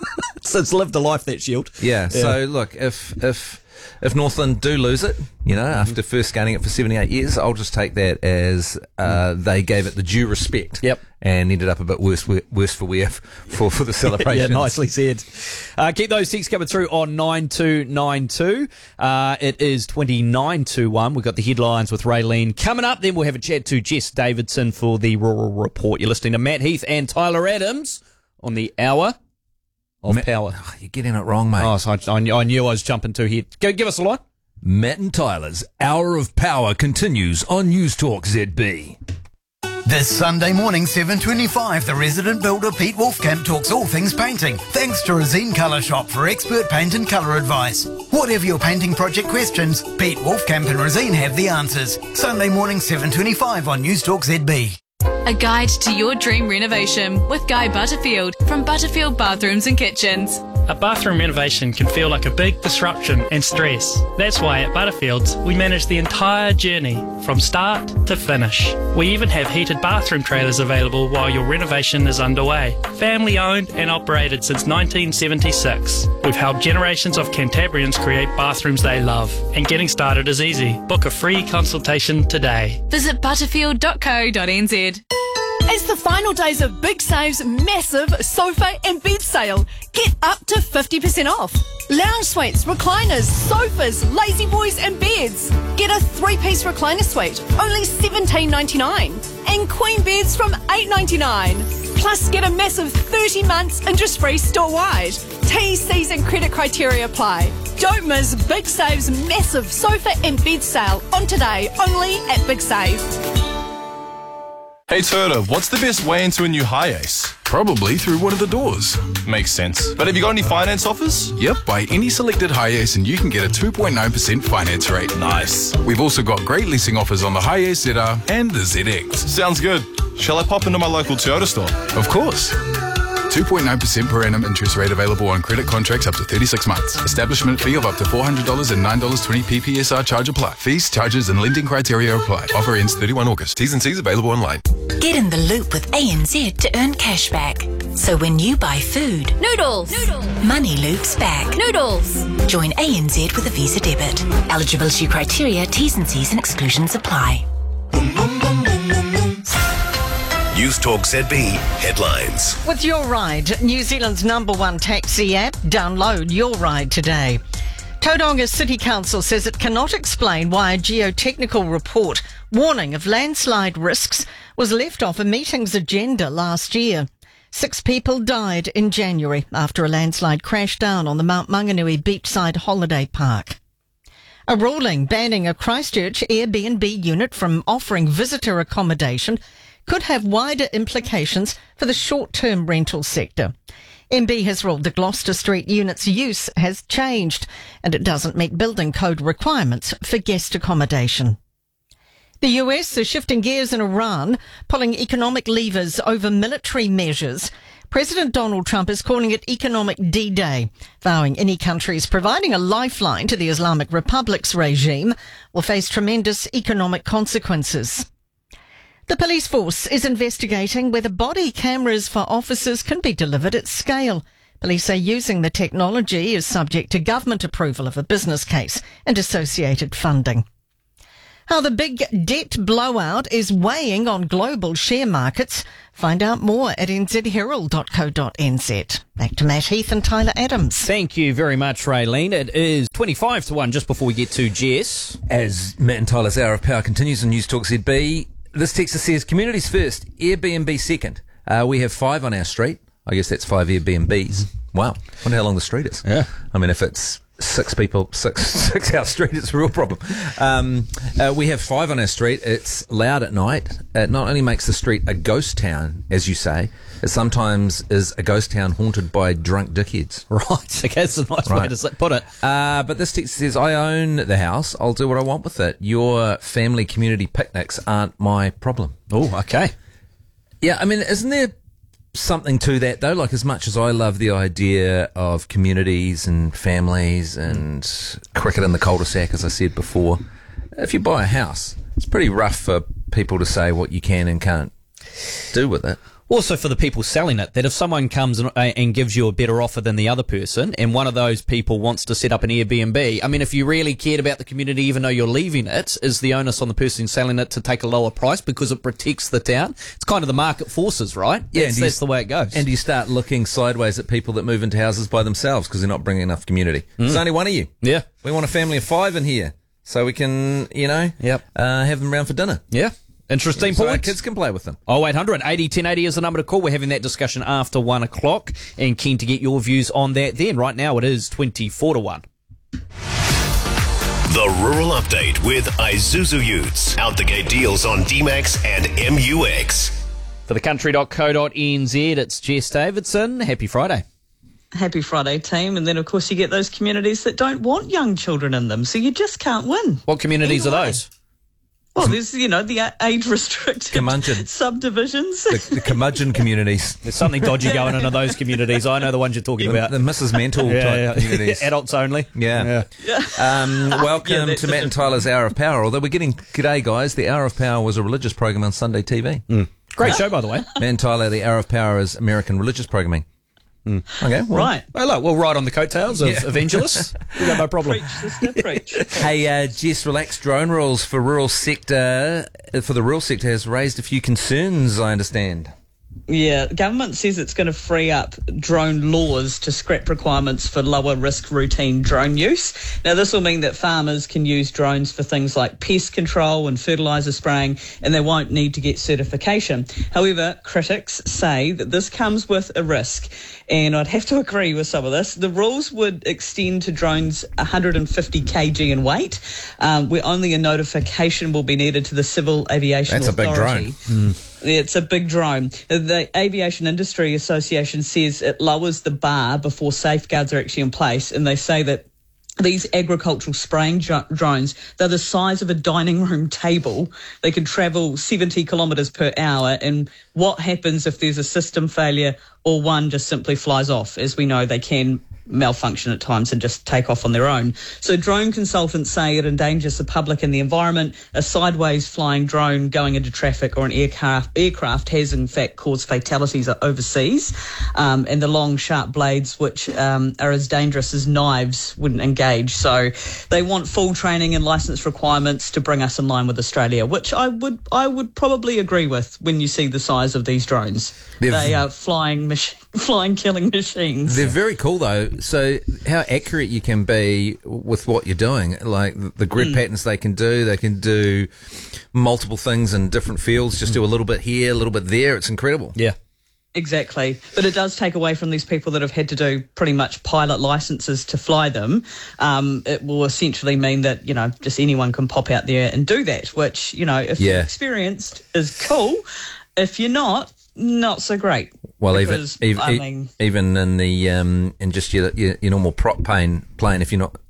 So it's lived a life, that Shield. Yeah, so look, if if if Northland do lose it, you know, after first gaining it for seventy-eight years, I'll just take that as uh, they gave it the due respect. Yep. And ended up a bit worse worse for wear for, for the celebration. Yeah, nicely said. Uh, keep those texts coming through on nine two nine two. Uh, it is twenty-nine to one. We've got the headlines with Raylene coming up. Then we'll have a chat to Jess Davidson for the Rural Report. You're listening to Matt Heath and Tyler Adams on the Hour of Matt, Power. Oh, you're getting it wrong, mate. Oh, so I, I, knew, I knew I was jumping too here. Go, give us a line. Matt and Tyler's Hour of Power continues on News Talk Z B. This Sunday morning, seven twenty-five, the resident builder Pete Wolfcamp talks all things painting, thanks to Resine Colour Shop for expert paint and colour advice. Whatever your painting project questions, Pete Wolfcamp and Resine have the answers. Sunday morning, seven twenty-five on News Talk Z B. A guide to your dream renovation with Guy Butterfield from Butterfield Bathrooms and Kitchens. A bathroom renovation can feel like a big disruption and stress. That's why at Butterfields, we manage the entire journey from start to finish. We even have heated bathroom trailers available while your renovation is underway. Family owned and operated since nineteen seventy-six. We've helped generations of Cantabrians create bathrooms they love. And getting started is easy. Book a free consultation today. Visit butterfield dot co dot n z. It's the final days of Big Save's massive sofa and bed sale. Get up to fifty percent off. Lounge suites, recliners, sofas, lazy boys and beds. Get a three-piece recliner suite, only seventeen ninety-nine. And queen beds from eight ninety-nine. Plus get a massive thirty months interest-free store-wide. T, C's and credit criteria apply. Don't miss Big Save's massive sofa and bed sale on today, only at Big Save. Hey Turtle, what's the best way into a new Hi-Ace? Probably through one of the doors. Makes sense. But have you got any finance offers? Yep, buy any selected Hi-Ace and you can get a two point nine percent finance rate. Nice. We've also got great leasing offers on the Hi-Ace Z R and the Z X. Sounds good. Shall I pop into my local Toyota store? Of course. two point nine percent per annum interest rate available on credit contracts up to thirty-six months. Establishment fee of up to four hundred dollars and nine dollars twenty P P S R charge apply. Fees, charges and lending criteria apply. Offer ends thirty-first August. T's and C's available online. Get in the loop with A N Z to earn cash back. So when you buy food, Noodles. Noodles. money loops back. Noodles. Join A N Z with a Visa debit. Eligibility criteria, T's and C's and exclusions apply. News Talk Z B headlines. With Your Ride, New Zealand's number one taxi app, download Your Ride today. Tauranga City Council says it cannot explain why a geotechnical report warning of landslide risks was left off a meeting's agenda last year. Six people died in January after a landslide crashed down on the Mount Maunganui beachside holiday park. A ruling banning a Christchurch Airbnb unit from offering visitor accommodation could have wider implications for the short-term rental sector. M B has ruled the Gloucester Street unit's use has changed and it doesn't meet building code requirements for guest accommodation. The U S is shifting gears in Iran, pulling economic levers over military measures. President Donald Trump is calling it Economic D-Day, vowing any countries providing a lifeline to the Islamic Republic's regime will face tremendous economic consequences. The police force is investigating whether body cameras for officers can be delivered at scale. Police say using the technology is subject to government approval of a business case and associated funding. How the big debt blowout is weighing on global share markets. Find out more at n z herald dot co dot n z. Back to Matt Heath and Tyler Adams. Thank you very much, Raylene. It is twenty-five to one just before we get to Jess. As Matt and Tyler's Hour of Power continues on News Talk Z B, this texter says, communities first, Airbnb second. Uh, we have five on our street. I guess that's five Airbnbs. Wow. Wonder how long the street is. Yeah. I mean, if it's six people, six six hour street, it's a real problem. Um, uh, we have five on our street. It's loud at night. It not only makes the street a ghost town, as you say, it sometimes is a ghost town haunted by drunk dickheads. Right. Okay, that's a nice Right. way to put it. Uh, but this text says, I own the house. I'll do what I want with it. Your family community picnics aren't my problem. Oh, okay. Yeah, I mean, isn't there something to that, though? Like, as much as I love the idea of communities and families and cricket in the cul-de-sac, as I said before, if you buy a house, it's pretty rough for people to say what you can and can't do with it. Also for the people selling it, that if someone comes and, uh, and gives you a better offer than the other person, and one of those people wants to set up an Airbnb, I mean, if you really cared about the community, even though you're leaving it, is the onus on the person selling it to take a lower price because it protects the town? It's kind of the market forces, right? Yeah, That's, and you- that's the way it goes. And you start looking sideways at people that move into houses by themselves because they're not bringing enough community. There's only one of you. Yeah. We want a family of five in here so we can, you know, Yep. uh, have them round for dinner. Yeah. Interesting So our point. kids can play with them. oh eight hundred eighty ten eighty is the number to call. We're having that discussion after one o'clock and keen to get your views on that then. Right now it is twenty-four to one. The Rural Update with Isuzu Utes. Out the gate deals on D MAX and M U X. For the country dot co dot n z, it's Jess Davidson. Happy Friday. Happy Friday, team. And then, of course, you get those communities that don't want young children in them, so you just can't win. What communities Either are way. those? Well, there's, you know, the age-restricted Curmudgeon. subdivisions. The, the curmudgeon communities. There's something dodgy going on in those communities. I know the ones you're talking The, about. the Missus Mental Yeah, type yeah. communities. Adults only. Yeah. Um, welcome Yeah, that's to Matt and different. Tyler's Hour of Power. Although we're getting, g'day guys, the Hour of Power was a religious program on Sunday T V. Great show, by the way. Matt and Tyler, the Hour of Power is American religious programming. Okay, well, Right. Oh, look, we'll ride on the coattails of Yeah. evangelists. We've got no problem. Preach, sister, preach. Hey, uh, Jess, relaxed drone rules for rural sector, uh, for the rural sector has raised a few concerns, I understand. Yeah, government says it's going to free up drone laws to scrap requirements for lower risk routine drone use. Now, this will mean that farmers can use drones for things like pest control and fertiliser spraying, and they won't need to get certification. However, critics say that this comes with a risk, and I'd have to agree with some of this. The rules would extend to drones one hundred fifty kilograms in weight, um, where only a notification will be needed to the Civil Aviation That's a big Authority. drone. It's a big drone. The Aviation Industry Association says it lowers the bar before safeguards are actually in place, and they say that these agricultural spraying dro- drones, they're the size of a dining room table. They can travel seventy kilometres per hour, and what happens if there's a system failure or one just simply flies off? As we know, they can malfunction at times and just take off on their own. So drone consultants say it endangers the public and the environment. A sideways flying drone going into traffic or an aircraft aircraft has in fact caused fatalities overseas, um, and the long sharp blades, which um, are as dangerous as knives, wouldn't engage. So they want full training and licence requirements to bring us in line with Australia, which I would I would probably agree with when you see the size of these drones. They've- They are flying mach- flying killing machines. They're very cool, though. So how accurate you can be with what you're doing, like the- the grid Mm. patterns they can do. They can do multiple things in different fields, just do a little bit here, a little bit there. It's incredible. Yeah. Exactly. But it does take away from these people that have had to do pretty much pilot licenses to fly them. Um, it will essentially mean that, you know, just anyone can pop out there and do that, which, you know, if Yeah. you're experienced is cool. If you're not, not so great. Well, Because, even even, I mean, even in the um, in just your, your your normal prop plane plane, if you're not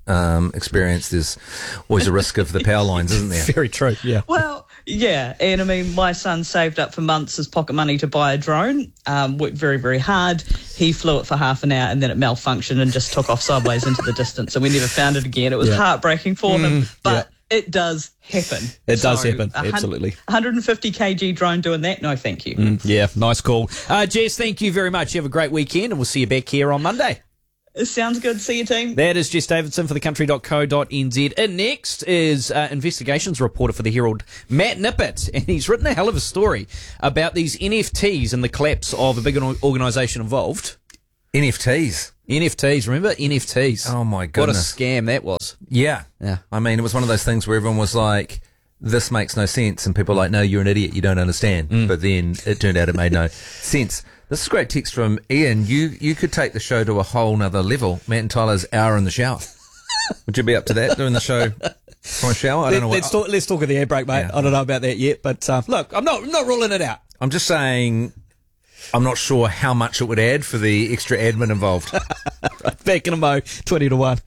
um, experience, there's always a risk of the power lines, isn't there? Very true, yeah. Well, yeah, and I mean, my son saved up for months as pocket money to buy a drone, um, worked very, very hard. He flew it for half an hour and then it malfunctioned and just took off sideways into the distance, and we never found it again. It was Yeah. heartbreaking for him, Mm, but it does happen. It does So, happen, a hun- absolutely. one hundred fifty kilogram drone doing that? No, thank you. Mm, yeah, nice call. Uh, Jess, thank you very much. You have a great weekend, and we'll see you back here on Monday. It sounds good. See you, team. That is Jess Davidson for the country dot co dot n z. And next is uh, investigations reporter for the Herald, Matt Nippert, and he's written a hell of a story about these N F Ts and the collapse of a big or- organisation involved. N F Ts? N F Ts, remember? N F Ts. Oh, my What a goodness. scam that was. Yeah. Yeah. I mean, it was one of those things where everyone was like, this makes no sense. And people were like, no, you're an idiot. You don't understand. Mm. But then it turned out it made no sense. This is a great text from Ian. You you could take the show to a whole nother level. Matt and Tyler's hour in the shower. Would you be up to that, doing the show from a shower? I don't know what. Let's talk, let's talk at the air break, mate. Yeah. I don't know about that yet, but uh, look, I'm not I'm not ruling it out. I'm just saying, I'm not sure how much it would add for the extra admin involved. Back in a mo, twenty to one.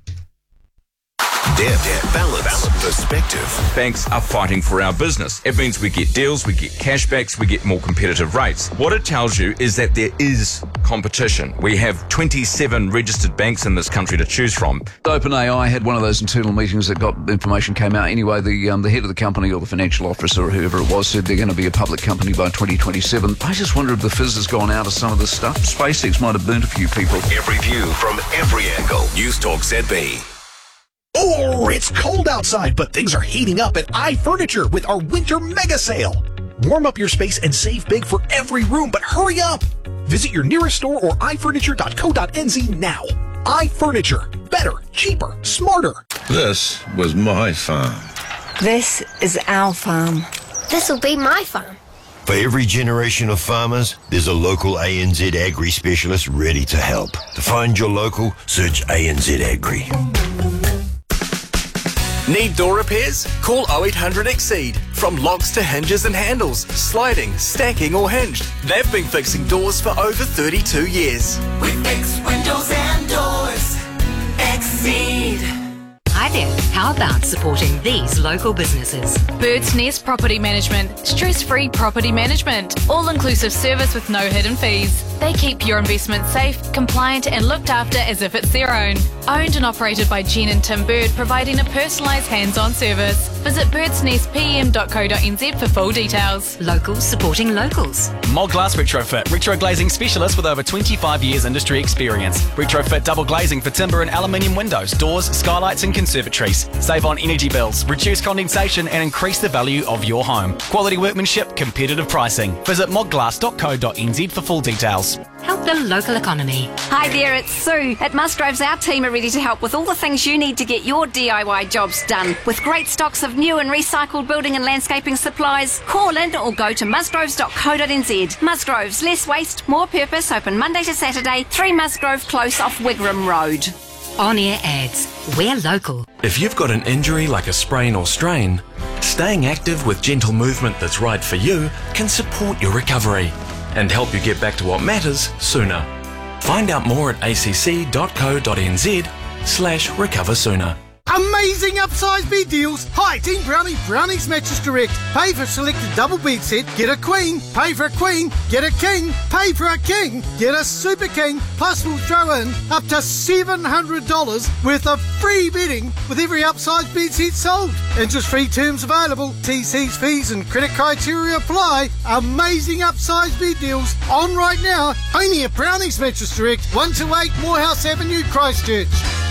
Depth, balance, balance, perspective. Banks are fighting for our business. It means we get deals, we get cashbacks, we get more competitive rates. What it tells you is that there is competition. We have twenty-seven registered banks in this country to choose from. OpenAI had one of those internal meetings that got information came out. Anyway, the um, the head of the company or the financial officer or whoever it was said they're going to be a public company by twenty twenty-seven. I just wonder if the fizz has gone out of some of this stuff. SpaceX might have burnt a few people. Every view from every angle. News Talk Z B. Oh, it's cold outside, but things are heating up at iFurniture with our winter mega sale. Warm up your space and save big for every room, but hurry up. Visit your nearest store or i furniture dot co dot n z now. iFurniture. Better, cheaper, smarter. This was my farm. This is our farm. This'll be my farm. For every generation of farmers, there's a local A N Z Agri specialist ready to help. To find your local, search A N Z Agri. Need door repairs? Call oh eight hundred Exceed. From locks to hinges and handles, sliding, stacking or hinged. They've been fixing doors for over thirty-two years. We fix windows and doors. Exceed. Hi there. How about supporting these local businesses? Bird's Nest Property Management. Stress-free property management. All-inclusive service with no hidden fees. They keep your investment safe, compliant and looked after as if it's their own. Owned and operated by Jen and Tim Bird, providing a personalised hands-on service. Visit birds nest p m dot co dot n z for full details. Locals supporting locals. Mod Glass Retrofit, retro glazing specialist with over twenty-five years industry experience. Retrofit double glazing for timber and aluminium windows, doors, skylights and conservatories. Save on energy bills, reduce condensation and increase the value of your home. Quality workmanship, competitive pricing. Visit mod glass dot co dot n z for full details. Help the local economy. Hi there, it's Sue. At Musgroves, our team are ready to help with all the things you need to get your D I Y jobs done. With great stocks of new and recycled building and landscaping supplies, call in or go to musgroves dot co dot n z. Musgroves, less waste, more purpose, open Monday to Saturday, three Musgrove Close off Wigram Road. On-air ads. We're local. If you've got an injury like a sprain or strain, staying active with gentle movement that's right for you can support your recovery and help you get back to what matters sooner. Find out more at a c c dot co dot n z slash recover sooner. Amazing upsize bed deals. Hi, Team Brownie, Brownie's Mattress Direct. Pay for selected double bed set, get a queen. Pay for a queen, get a king. Pay for a king, get a super king. Plus we'll throw in up to seven hundred dollars worth of free bedding with every upsize bed set sold. Interest-free terms available. T Cs, fees and credit criteria apply. Amazing upsize bed deals on right now. Only at Brownie's Mattress Direct, one two eight Morehouse Avenue, Christchurch.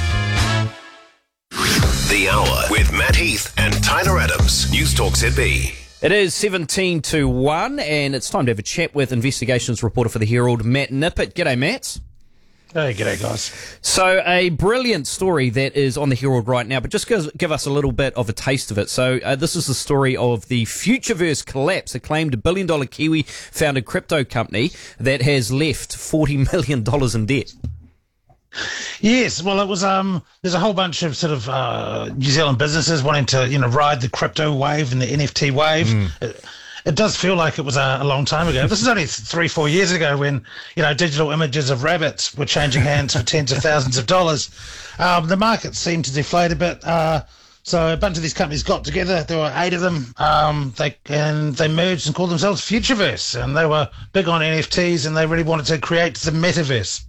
The Hour with Matt Heath and Tyler Adams. News Talk Z B. It is seventeen to one, and it's time to have a chat with investigations reporter for the Herald, Matt Nippert. G'day, Matt. Hey, g'day, guys. So, a brilliant story that is on the Herald right now, but just give, give us a little bit of a taste of it. So, uh, this is the story of the Futureverse collapse, acclaimed billion-dollar Kiwi-founded crypto company that has left forty million dollars in debt. Yes, well, it was. Um, there's a whole bunch of sort of uh, New Zealand businesses wanting to, you know, ride the crypto wave and the N F T wave. Mm. It, it does feel like it was a, a long time ago. This is only three, four years ago when, you know, digital images of rabbits were changing hands for tens of thousands of dollars. Um, the market seemed to deflate a bit. Uh, so a bunch of these companies got together. There were eight of them. Um, they and they merged and called themselves Futureverse. And they were big on N F Ts, and they really wanted to create the metaverse.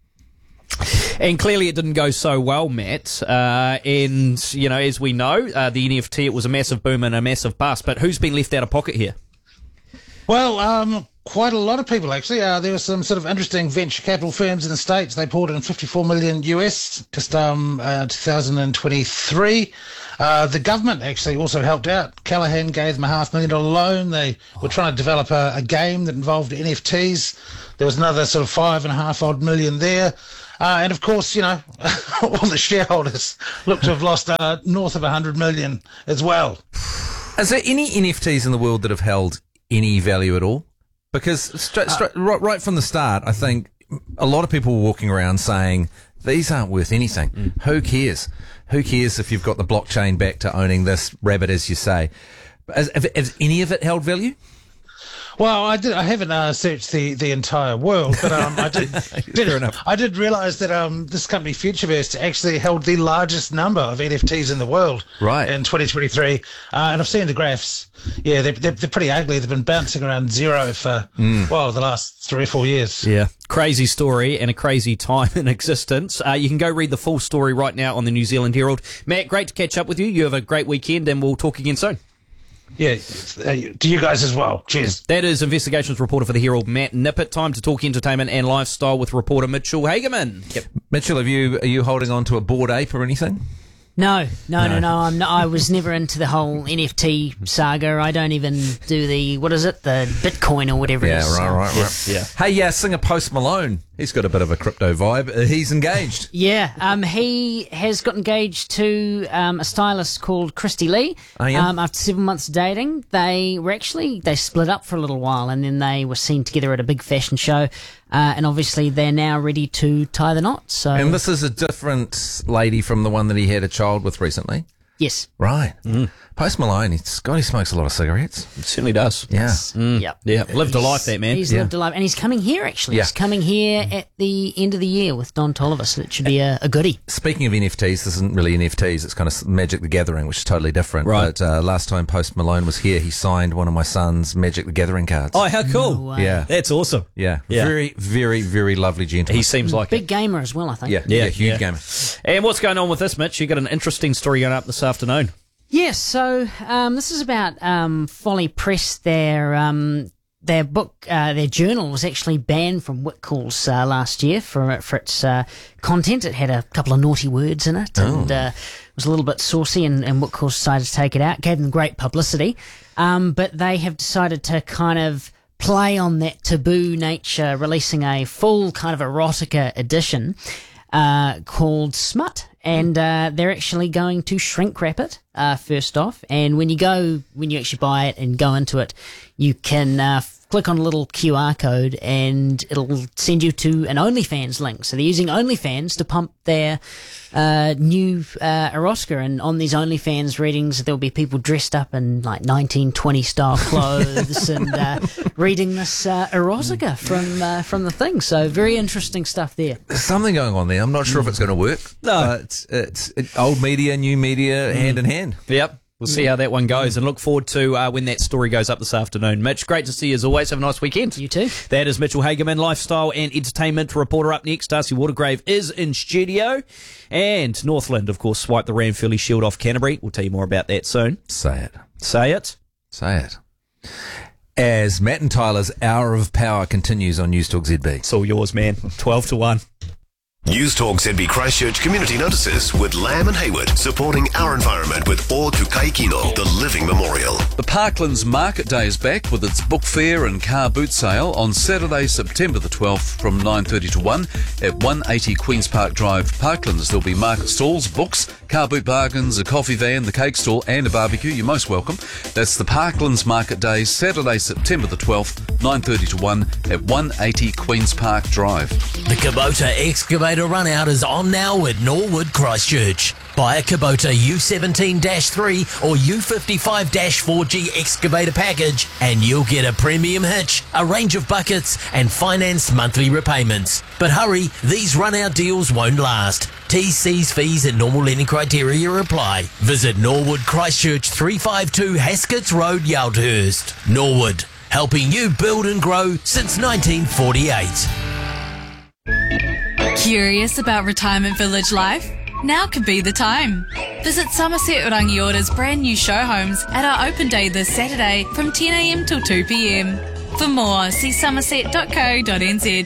And clearly it didn't go so well, Matt. Uh, and, you know, as we know, uh, the N F T, it was a massive boom and a massive bust. But who's been left out of pocket here? Well, um, quite a lot of people, actually. Uh, there were some sort of interesting venture capital firms in the States. They poured in fifty-four million U S just um, uh, two thousand twenty-three. Uh, the government actually also helped out. Callaghan gave them a half million dollar loan. They were trying to develop a, a game that involved N F Ts. There was another sort of five and a half odd million there. Uh, and of course, you know, all the shareholders look to have lost uh, north of one hundred million as well. Is there any N F Ts in the world that have held any value at all? Because straight, straight, right, right from the start, I think a lot of people were walking around saying, these aren't worth anything. Mm. Who cares? Who cares if you've got the blockchain back to owning this rabbit, as you say? Has, has any of it held value? Well, I did. I haven't uh, searched the, the entire world, but um, I did. did Fair enough. I did realise that um, this company Futureverse actually held the largest number of N F Ts in the world, right, in twenty twenty-three. Uh, and I've seen the graphs. Yeah, they're, they're they're pretty ugly. They've been bouncing around zero for mm. well the last three or four years. Yeah, crazy story and a crazy time in existence. Uh, you can go read the full story right now on the New Zealand Herald. Matt, great to catch up with you. You have a great weekend, and we'll talk again soon. Yeah, uh, to you guys as well. Cheers. That is investigations reporter for the Herald, Matt Nippert. Time to talk entertainment and lifestyle with reporter Mitchell Hagerman. Yep. Mitchell, have you are you holding on to a Bored Ape or anything? No, no, no, no. no I'm not, I was never into the whole N F T saga. I don't even do the, what is it, the Bitcoin or whatever yeah, it is. Yeah, right, right, right. Yeah. Hey, yeah, singer Post Malone. He's got a bit of a crypto vibe. Uh, he's engaged. Yeah, um, he has got engaged to um, a stylist called Christy Lee. Oh, yeah? Um, after seven months dating, they were actually, they split up for a little while, and then they were seen together at a big fashion show. Uh, and obviously they're now ready to tie the knot. So, and this is a different lady from the one that he had a child with recently. Yes. Right. Mm. Post Malone, he's, God, he smokes a lot of cigarettes. It certainly does. Yeah. Mm. Yep. Yeah. Lived a life, that man. He's yeah. lived a life. And he's coming here, actually. Yeah. He's coming here at the end of the year with Don Toliver, so it should be a, a goodie. Speaking of N F Ts, this isn't really N F Ts. It's kind of Magic the Gathering, which is totally different. Right. But uh, last time Post Malone was here, he signed one of my son's Magic the Gathering cards. Oh, how cool. No way. Yeah. That's awesome. Yeah. Yeah. Very, very, very lovely gentleman. He seems like Big it. gamer as well, I think. Yeah, Yeah, yeah, huge yeah. gamer. And what's going on with this, Mitch? You got an interesting story going up this afternoon. Yes, so um, this is about um, Folly Press. Their um, their book, uh, their journal was actually banned from Whitcoulls uh, last year for for its uh, content. It had a couple of naughty words in it, Oh. and uh, was a little bit saucy. And, and Whitcoulls decided to take it out. Gave them great publicity, um, but they have decided to kind of play on that taboo nature, releasing a full kind of erotica edition uh, called Smut. And uh, they're actually going to shrink wrap it uh, first off. And when you go, when you actually buy it and go into it, you can uh, f- click on a little Q R code and it'll send you to an OnlyFans link. So they're using OnlyFans to pump their uh, new uh, erotica. And on these OnlyFans readings, there'll be people dressed up in like nineteen twenty style clothes and uh, reading this uh, erotica from uh, from the thing. So very interesting stuff there. There's something going on there. I'm not sure if it's going to work. No. But it's, it's old media, new media, hand in hand. Yep. We'll see how that one goes and look forward to uh, when that story goes up this afternoon. Mitch, great to see you as always. Have a nice weekend. You too. That is Mitchell Hagerman, lifestyle and entertainment reporter. Up next, Darcy Watergrave is in studio. And Northland, of course, swiped the Ranfurly Shield off Canterbury. We'll tell you more about that soon. Say it. Say it. Say it. As Matt and Tyler's Hour of Power continues on News Talk Z B. It's all yours, man. twelve to one. News Talk Z B Christchurch Community Notices with Lamb and Hayward, supporting our environment with O Tukai Kino, the living memorial. The Parklands Market Day is back with its book fair and car boot sale on Saturday, September the twelfth from nine thirty to one at one eighty Queen's Park Drive, Parklands. There'll be market stalls, books, car boot bargains, a coffee van, the cake stall and a barbecue. You're most welcome. That's the Parklands Market Day, Saturday, September the twelfth, nine thirty to one at one eighty Queen's Park Drive. The Kubota Excavator excavator run out is on now at Norwood Christchurch. Buy a Kubota U seventeen dash three or U fifty-five dash four G excavator package and you'll get a premium hitch, a range of buckets and financed monthly repayments. But hurry, these run-out deals won't last. T Cs, fees and normal lending criteria apply. Visit Norwood Christchurch, three fifty-two Hasketts Road, Yaldhurst. Norwood, helping you build and grow since nineteen forty-eight. Curious about retirement village life? Now could be the time. Visit Somerset Rangiора's brand new show homes at our open day this Saturday from ten a m till two p m. For more, see somerset dot co dot n z.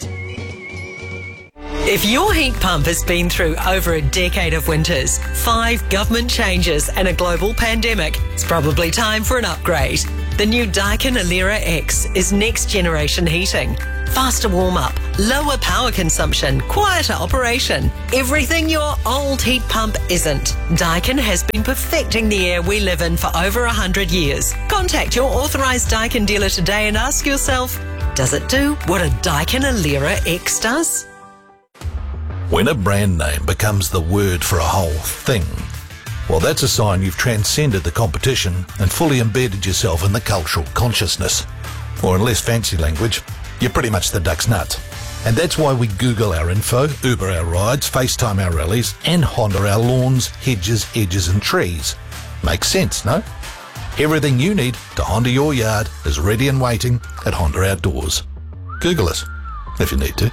If your heat pump has been through over a decade of winters, five government changes and a global pandemic, it's probably time for an upgrade. The new Daikin Alera X is next generation heating. Faster warm-up, lower power consumption, quieter operation. Everything your old heat pump isn't. Daikin has been perfecting the air we live in for over one hundred years. Contact your authorised Daikin dealer today and ask yourself, does it do what a Daikin Alera X does? When a brand name becomes the word for a whole thing, well, that's a sign you've transcended the competition and fully embedded yourself in the cultural consciousness. Or in less fancy language, you're pretty much the duck's nut. And that's why we Google our info, Uber our rides, FaceTime our rallies, and Honda our lawns, hedges, edges and trees. Makes sense, no? Everything you need to Honda your yard is ready and waiting at Honda Outdoors. Google us, if you need to.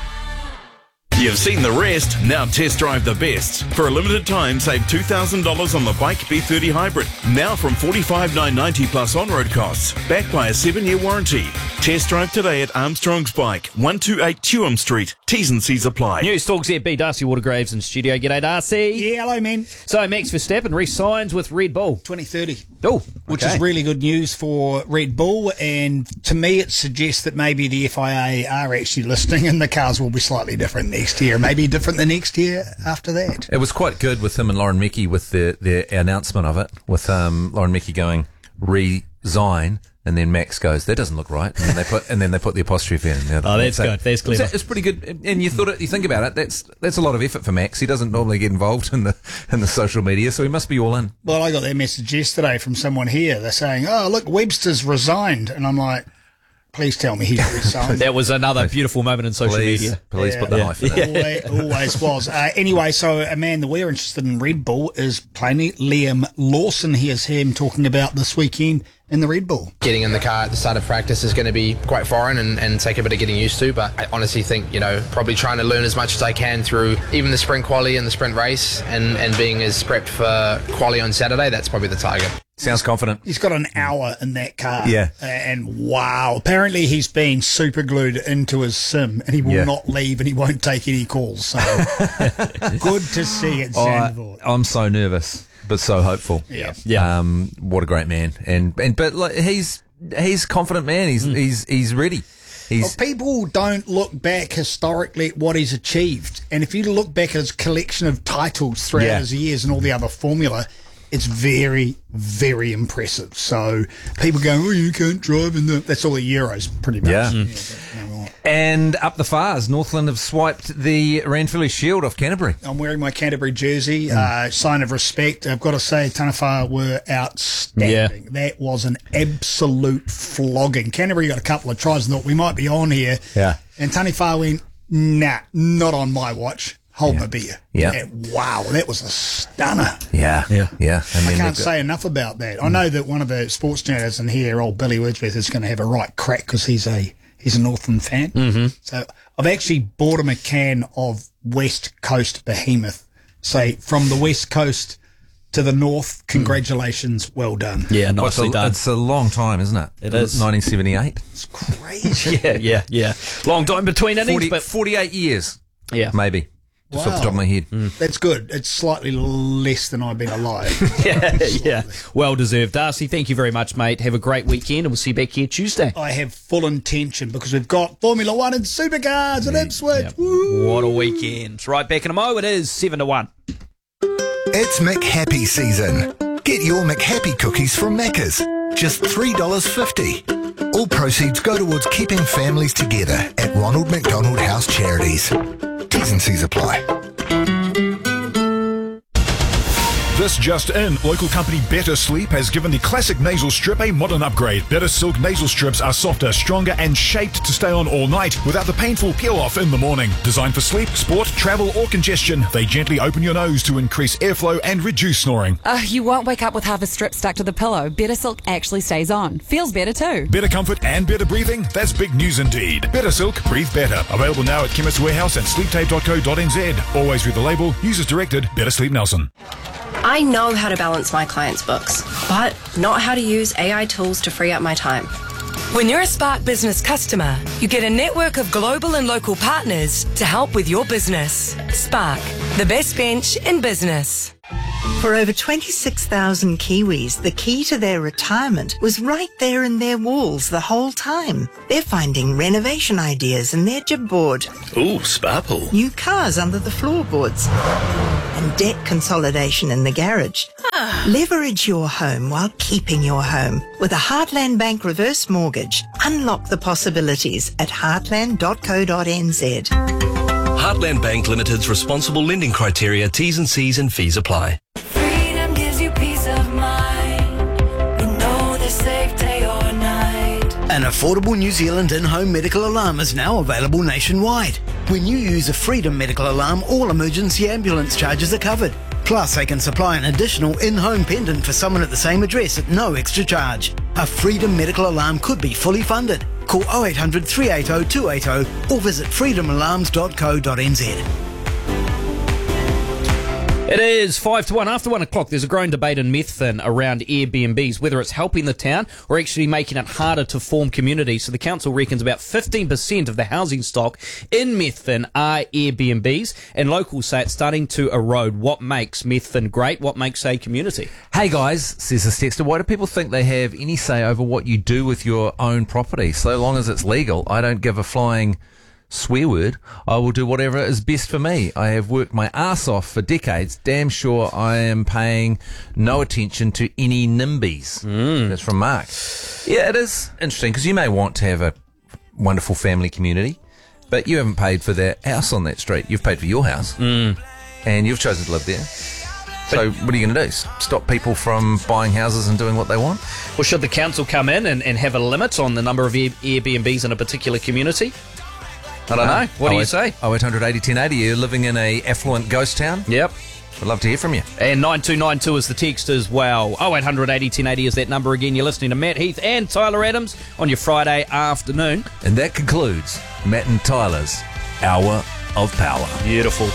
You've seen the rest, now test drive the best. For a limited time, save two thousand dollars on the Bike B thirty Hybrid. Now from forty-five thousand nine hundred ninety plus on-road costs, backed by a seven-year warranty. Test drive today at Armstrong's Bike, one twenty-eight Tuam Street. T's and C's apply. News Talk Z B, Darcy Watergraves in studio. G'day, Darcy. Yeah, hello, man. So Max Verstappen re-signs with Red Bull. twenty thirty. Oh, okay. Which is really good news for Red Bull, and to me it suggests that maybe the F I A are actually listening and the cars will be slightly different next year, maybe different the next year after that. It was quite good with him and Lauren Mickey with the, the announcement of it, with um, Lauren Mickey going, resign, and then Max goes, that doesn't look right, and then they put and then they put the apostrophe in. Yeah, oh, that's good. That's clever. It's, it's pretty good. And you thought it, you think about it, that's that's a lot of effort for Max. He doesn't normally get involved in the in the social media, so he must be all in. Well, I got that message yesterday from someone here. They're saying, "Oh, look, Webster's resigned," and I'm like, please tell me he's resigned. That was another beautiful moment in social please, media. Please yeah. put the yeah. knife in it. Always, always was. Uh, anyway, so a man that we're interested in Red Bull is plainly Liam Lawson. Here's him talking about this weekend in the Red Bull. Getting in the car at the start of practice is going to be quite foreign and, and take a bit of getting used to, but I honestly think, you know, probably trying to learn as much as I can through even the sprint quali and the sprint race and, and being as prepped for quali on Saturday, that's probably the target. Sounds confident. He's got an hour in that car. Yeah. And wow, apparently he's been super glued into his sim and he will Yeah. not leave and he won't take any calls. So good to see it, Zandvoort. Oh, I'm so nervous, but so hopeful. Yeah. Yeah. Um, what a great man. And, and but like, he's, he's a confident man. He's, Mm. he's, he's ready. He's, Well, people don't look back historically at what he's achieved. And if you look back at his collection of titles throughout Yeah. his years and all the other formula, it's very, very impressive. So people going, oh, you can't drive in the... That's all the Euros, pretty much. Yeah. Yeah, And up the fars, Northland have swiped the Ranfurly Shield off Canterbury. I'm wearing my Canterbury jersey, uh, sign of respect. I've got to say, Taniwha were outstanding. Yeah. That was an absolute flogging. Canterbury got a couple of tries and thought we might be on here. Yeah. And Taniwha went, nah, not on my watch. Hold my beer. Yeah. And wow, that was a stunner. Yeah. Yeah. Yeah. I mean, can't they've say enough about that. I know that one of the sports journalists in here, old Billy Wordsworth, is going to have a right crack because he's a he's a Northland fan. Mm-hmm. So I've actually bought him a can of West Coast Behemoth. Say from the West Coast to the North, congratulations, well done. Yeah, Well, it's, nicely a, done. it's a long time, isn't it? It is. nineteen seventy-eight. It's crazy. Yeah, yeah, yeah. Long time between innings, forty, but forty-eight years. Yeah. Maybe. Just off the top of my head. That's good. It's slightly less than I've been alive. yeah, yeah. Well deserved. Darcy, thank you very much, mate. Have a great weekend and we'll see you back here Tuesday. I have full intention because we've got Formula One and supercars at Ipswich. Yeah. What a weekend. Right back in a mo, it is seven to one. It's McHappy season. Get your McHappy cookies from Macca's. Just three dollars fifty. All proceeds go towards keeping families together at Ronald McDonald House Charities. T's and C's apply. This just in, local company Better Sleep has given the classic nasal strip a modern upgrade. Better Silk nasal strips are softer, stronger and shaped to stay on all night without the painful peel-off in the morning. Designed for sleep, sport, travel or congestion, they gently open your nose to increase airflow and reduce snoring. Uh, you won't wake up with half a strip stuck to the pillow. Better Silk actually stays on. Feels better too. Better comfort and better breathing? That's big news indeed. Better Silk, breathe better. Available now at Chemist Warehouse and sleep tape dot co dot n z. Always read the label. Users directed. Better Sleep Nelson. I know how to balance my clients' books, but not how to use A I tools to free up my time. When you're a Spark Business customer, you get a network of global and local partners to help with your business. Spark, the best bench in business. For over twenty-six thousand Kiwis, the key to their retirement was right there in their walls the whole time. They're finding renovation ideas in their jib board. Ooh, sparkle. New cars under the floorboards. And debt consolidation in the garage. Leverage your home while keeping your home. With a Heartland Bank reverse mortgage, unlock the possibilities at heartland dot co dot n z. Heartland Bank Limited's responsible lending criteria, T's and C's and fees apply. Freedom gives you peace of mind. You know they're safe day or night. An affordable New Zealand in-home medical alarm is now available nationwide. When you use a Freedom medical alarm, all emergency ambulance charges are covered. Plus, they can supply an additional in-home pendant for someone at the same address at no extra charge. A Freedom medical alarm could be fully funded. Call oh eight hundred, three eight oh, two eight oh or visit freedom alarms dot co dot n z. It is five to one. After one o'clock, there's a growing debate in Methven around Airbnbs, whether it's helping the town or actually making it harder to form communities. So the council reckons about fifteen percent of the housing stock in Methven are Airbnbs, and locals say it's starting to erode what makes Methven great, what makes a community. Hey guys, says this texter, why do people think they have any say over what you do with your own property? So long as it's legal, I don't give a flying swear word. I will do whatever is best for me. I have worked my ass off for decades. Damn sure I am paying no attention to any NIMBYs. Mm. That's from Mark. Yeah, it is interesting because you may want to have a wonderful family community, but you haven't paid for that house on that street. You've paid for your house, mm. and you've chosen to live there. So what are you going to do? Stop people from buying houses and doing what they want? Well, should the council come in and, and have a limit on the number of Air- Airbnbs in a particular community? I don't know. What do you say? oh eight hundred, eighty, ten eighty. You're living in a affluent ghost town? Yep. I'd love to hear from you. And nine two nine two is the text as well. oh eight hundred, eighty, ten eighty is that number again. You're listening to Matt Heath and Tyler Adams on your Friday afternoon. And that concludes Matt and Tyler's Hour of Power. Beautiful.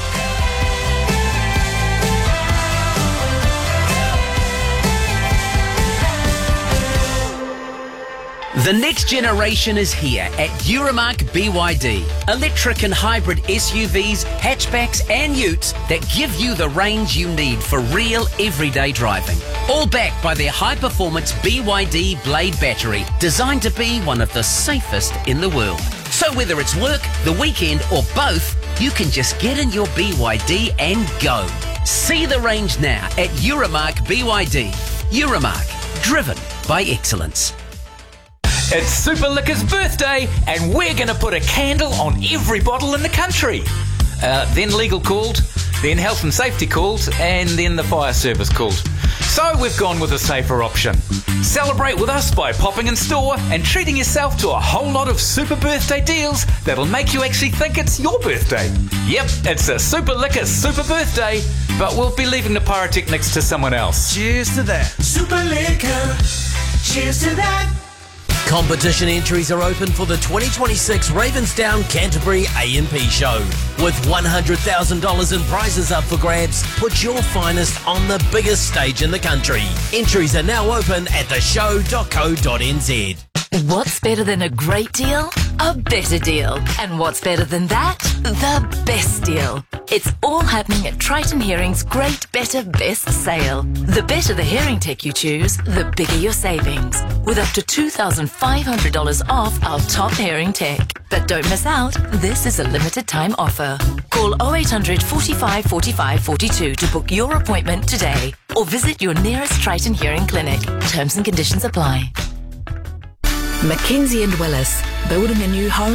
The next generation is here at Euromark B Y D. Electric and hybrid S U Vs, hatchbacks and utes that give you the range you need for real everyday driving. All backed by their high-performance B Y D Blade battery, designed to be one of the safest in the world. So whether it's work, the weekend or both, you can just get in your B Y D and go. See the range now at Euromark B Y D. Euromark, driven by excellence. It's Super Liquor's birthday, and we're going to put a candle on every bottle in the country. Uh, then Legal called, then Health and Safety called, and then the Fire Service called. So we've gone with a safer option. Celebrate with us by popping in store and treating yourself to a whole lot of super birthday deals that'll make you actually think it's your birthday. Yep, it's a Super Liquor super birthday, but we'll be leaving the pyrotechnics to someone else. Cheers to that. Super Liquor. Cheers to that. Competition entries are open for the twenty twenty-six Ravensdown Canterbury A and P Show. With one hundred thousand dollars in prizes up for grabs, put your finest on the biggest stage in the country. Entries are now open at the show dot co dot n z. What's better than a great deal? A better deal. And what's better than that? The best deal. It's all happening at Triton Hearing's Great Better Best Sale. The better the hearing tech you choose, the bigger your savings. With up to two thousand five hundred dollars off our top hearing tech. But don't miss out, this is a limited time offer. Call oh eight hundred, forty-five, forty-five, forty-two to book your appointment today. Or visit your nearest Triton Hearing clinic. Terms and conditions apply. Mackenzie and Willis. Building a new home?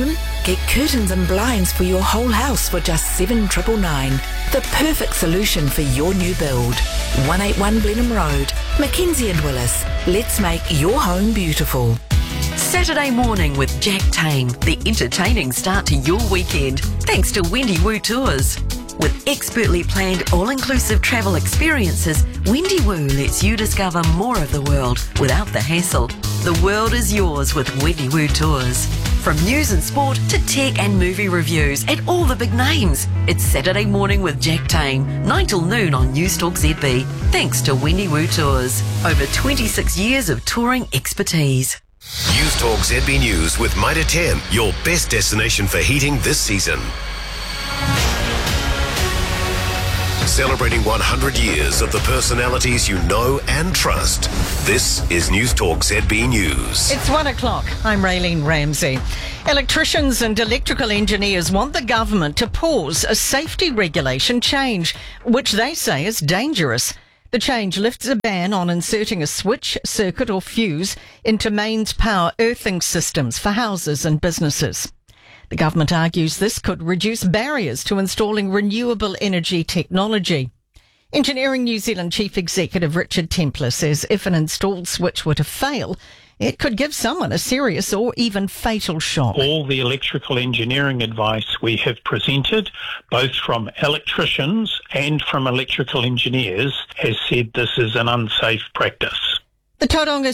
Get curtains and blinds for your whole house for just seven nine nine nine. The perfect solution for your new build. one eighty-one Blenheim Road, Mackenzie and Willis. Let's make your home beautiful. Saturday morning with Jack Tame, the entertaining start to your weekend, thanks to Wendy Woo Tours. With expertly planned all-inclusive travel experiences, Wendy Woo lets you discover more of the world without the hassle. The world is yours with Wendy Woo Tours. From news and sport to tech and movie reviews and all the big names. It's Saturday morning with Jack Tame, nine till noon on Newstalk Z B. Thanks to Wendy Woo Tours. Over twenty-six years of touring expertise. Newstalk Z B News with Mitre ten, your best destination for heating this season. Celebrating one hundred years of the personalities you know and trust. This is Newstalk Z B News. It's one o'clock. I'm Raylene Ramsey. Electricians and electrical engineers want the government to pause a safety regulation change, which they say is dangerous. The change lifts a ban on inserting a switch, circuit or fuse into mains power earthing systems for houses and businesses. The government argues this could reduce barriers to installing renewable energy technology. Engineering New Zealand Chief Executive Richard Templer says if an installed switch were to fail, it could give someone a serious or even fatal shock. All the electrical engineering advice we have presented, both from electricians and from electrical engineers, has said this is an unsafe practice. The Tauranga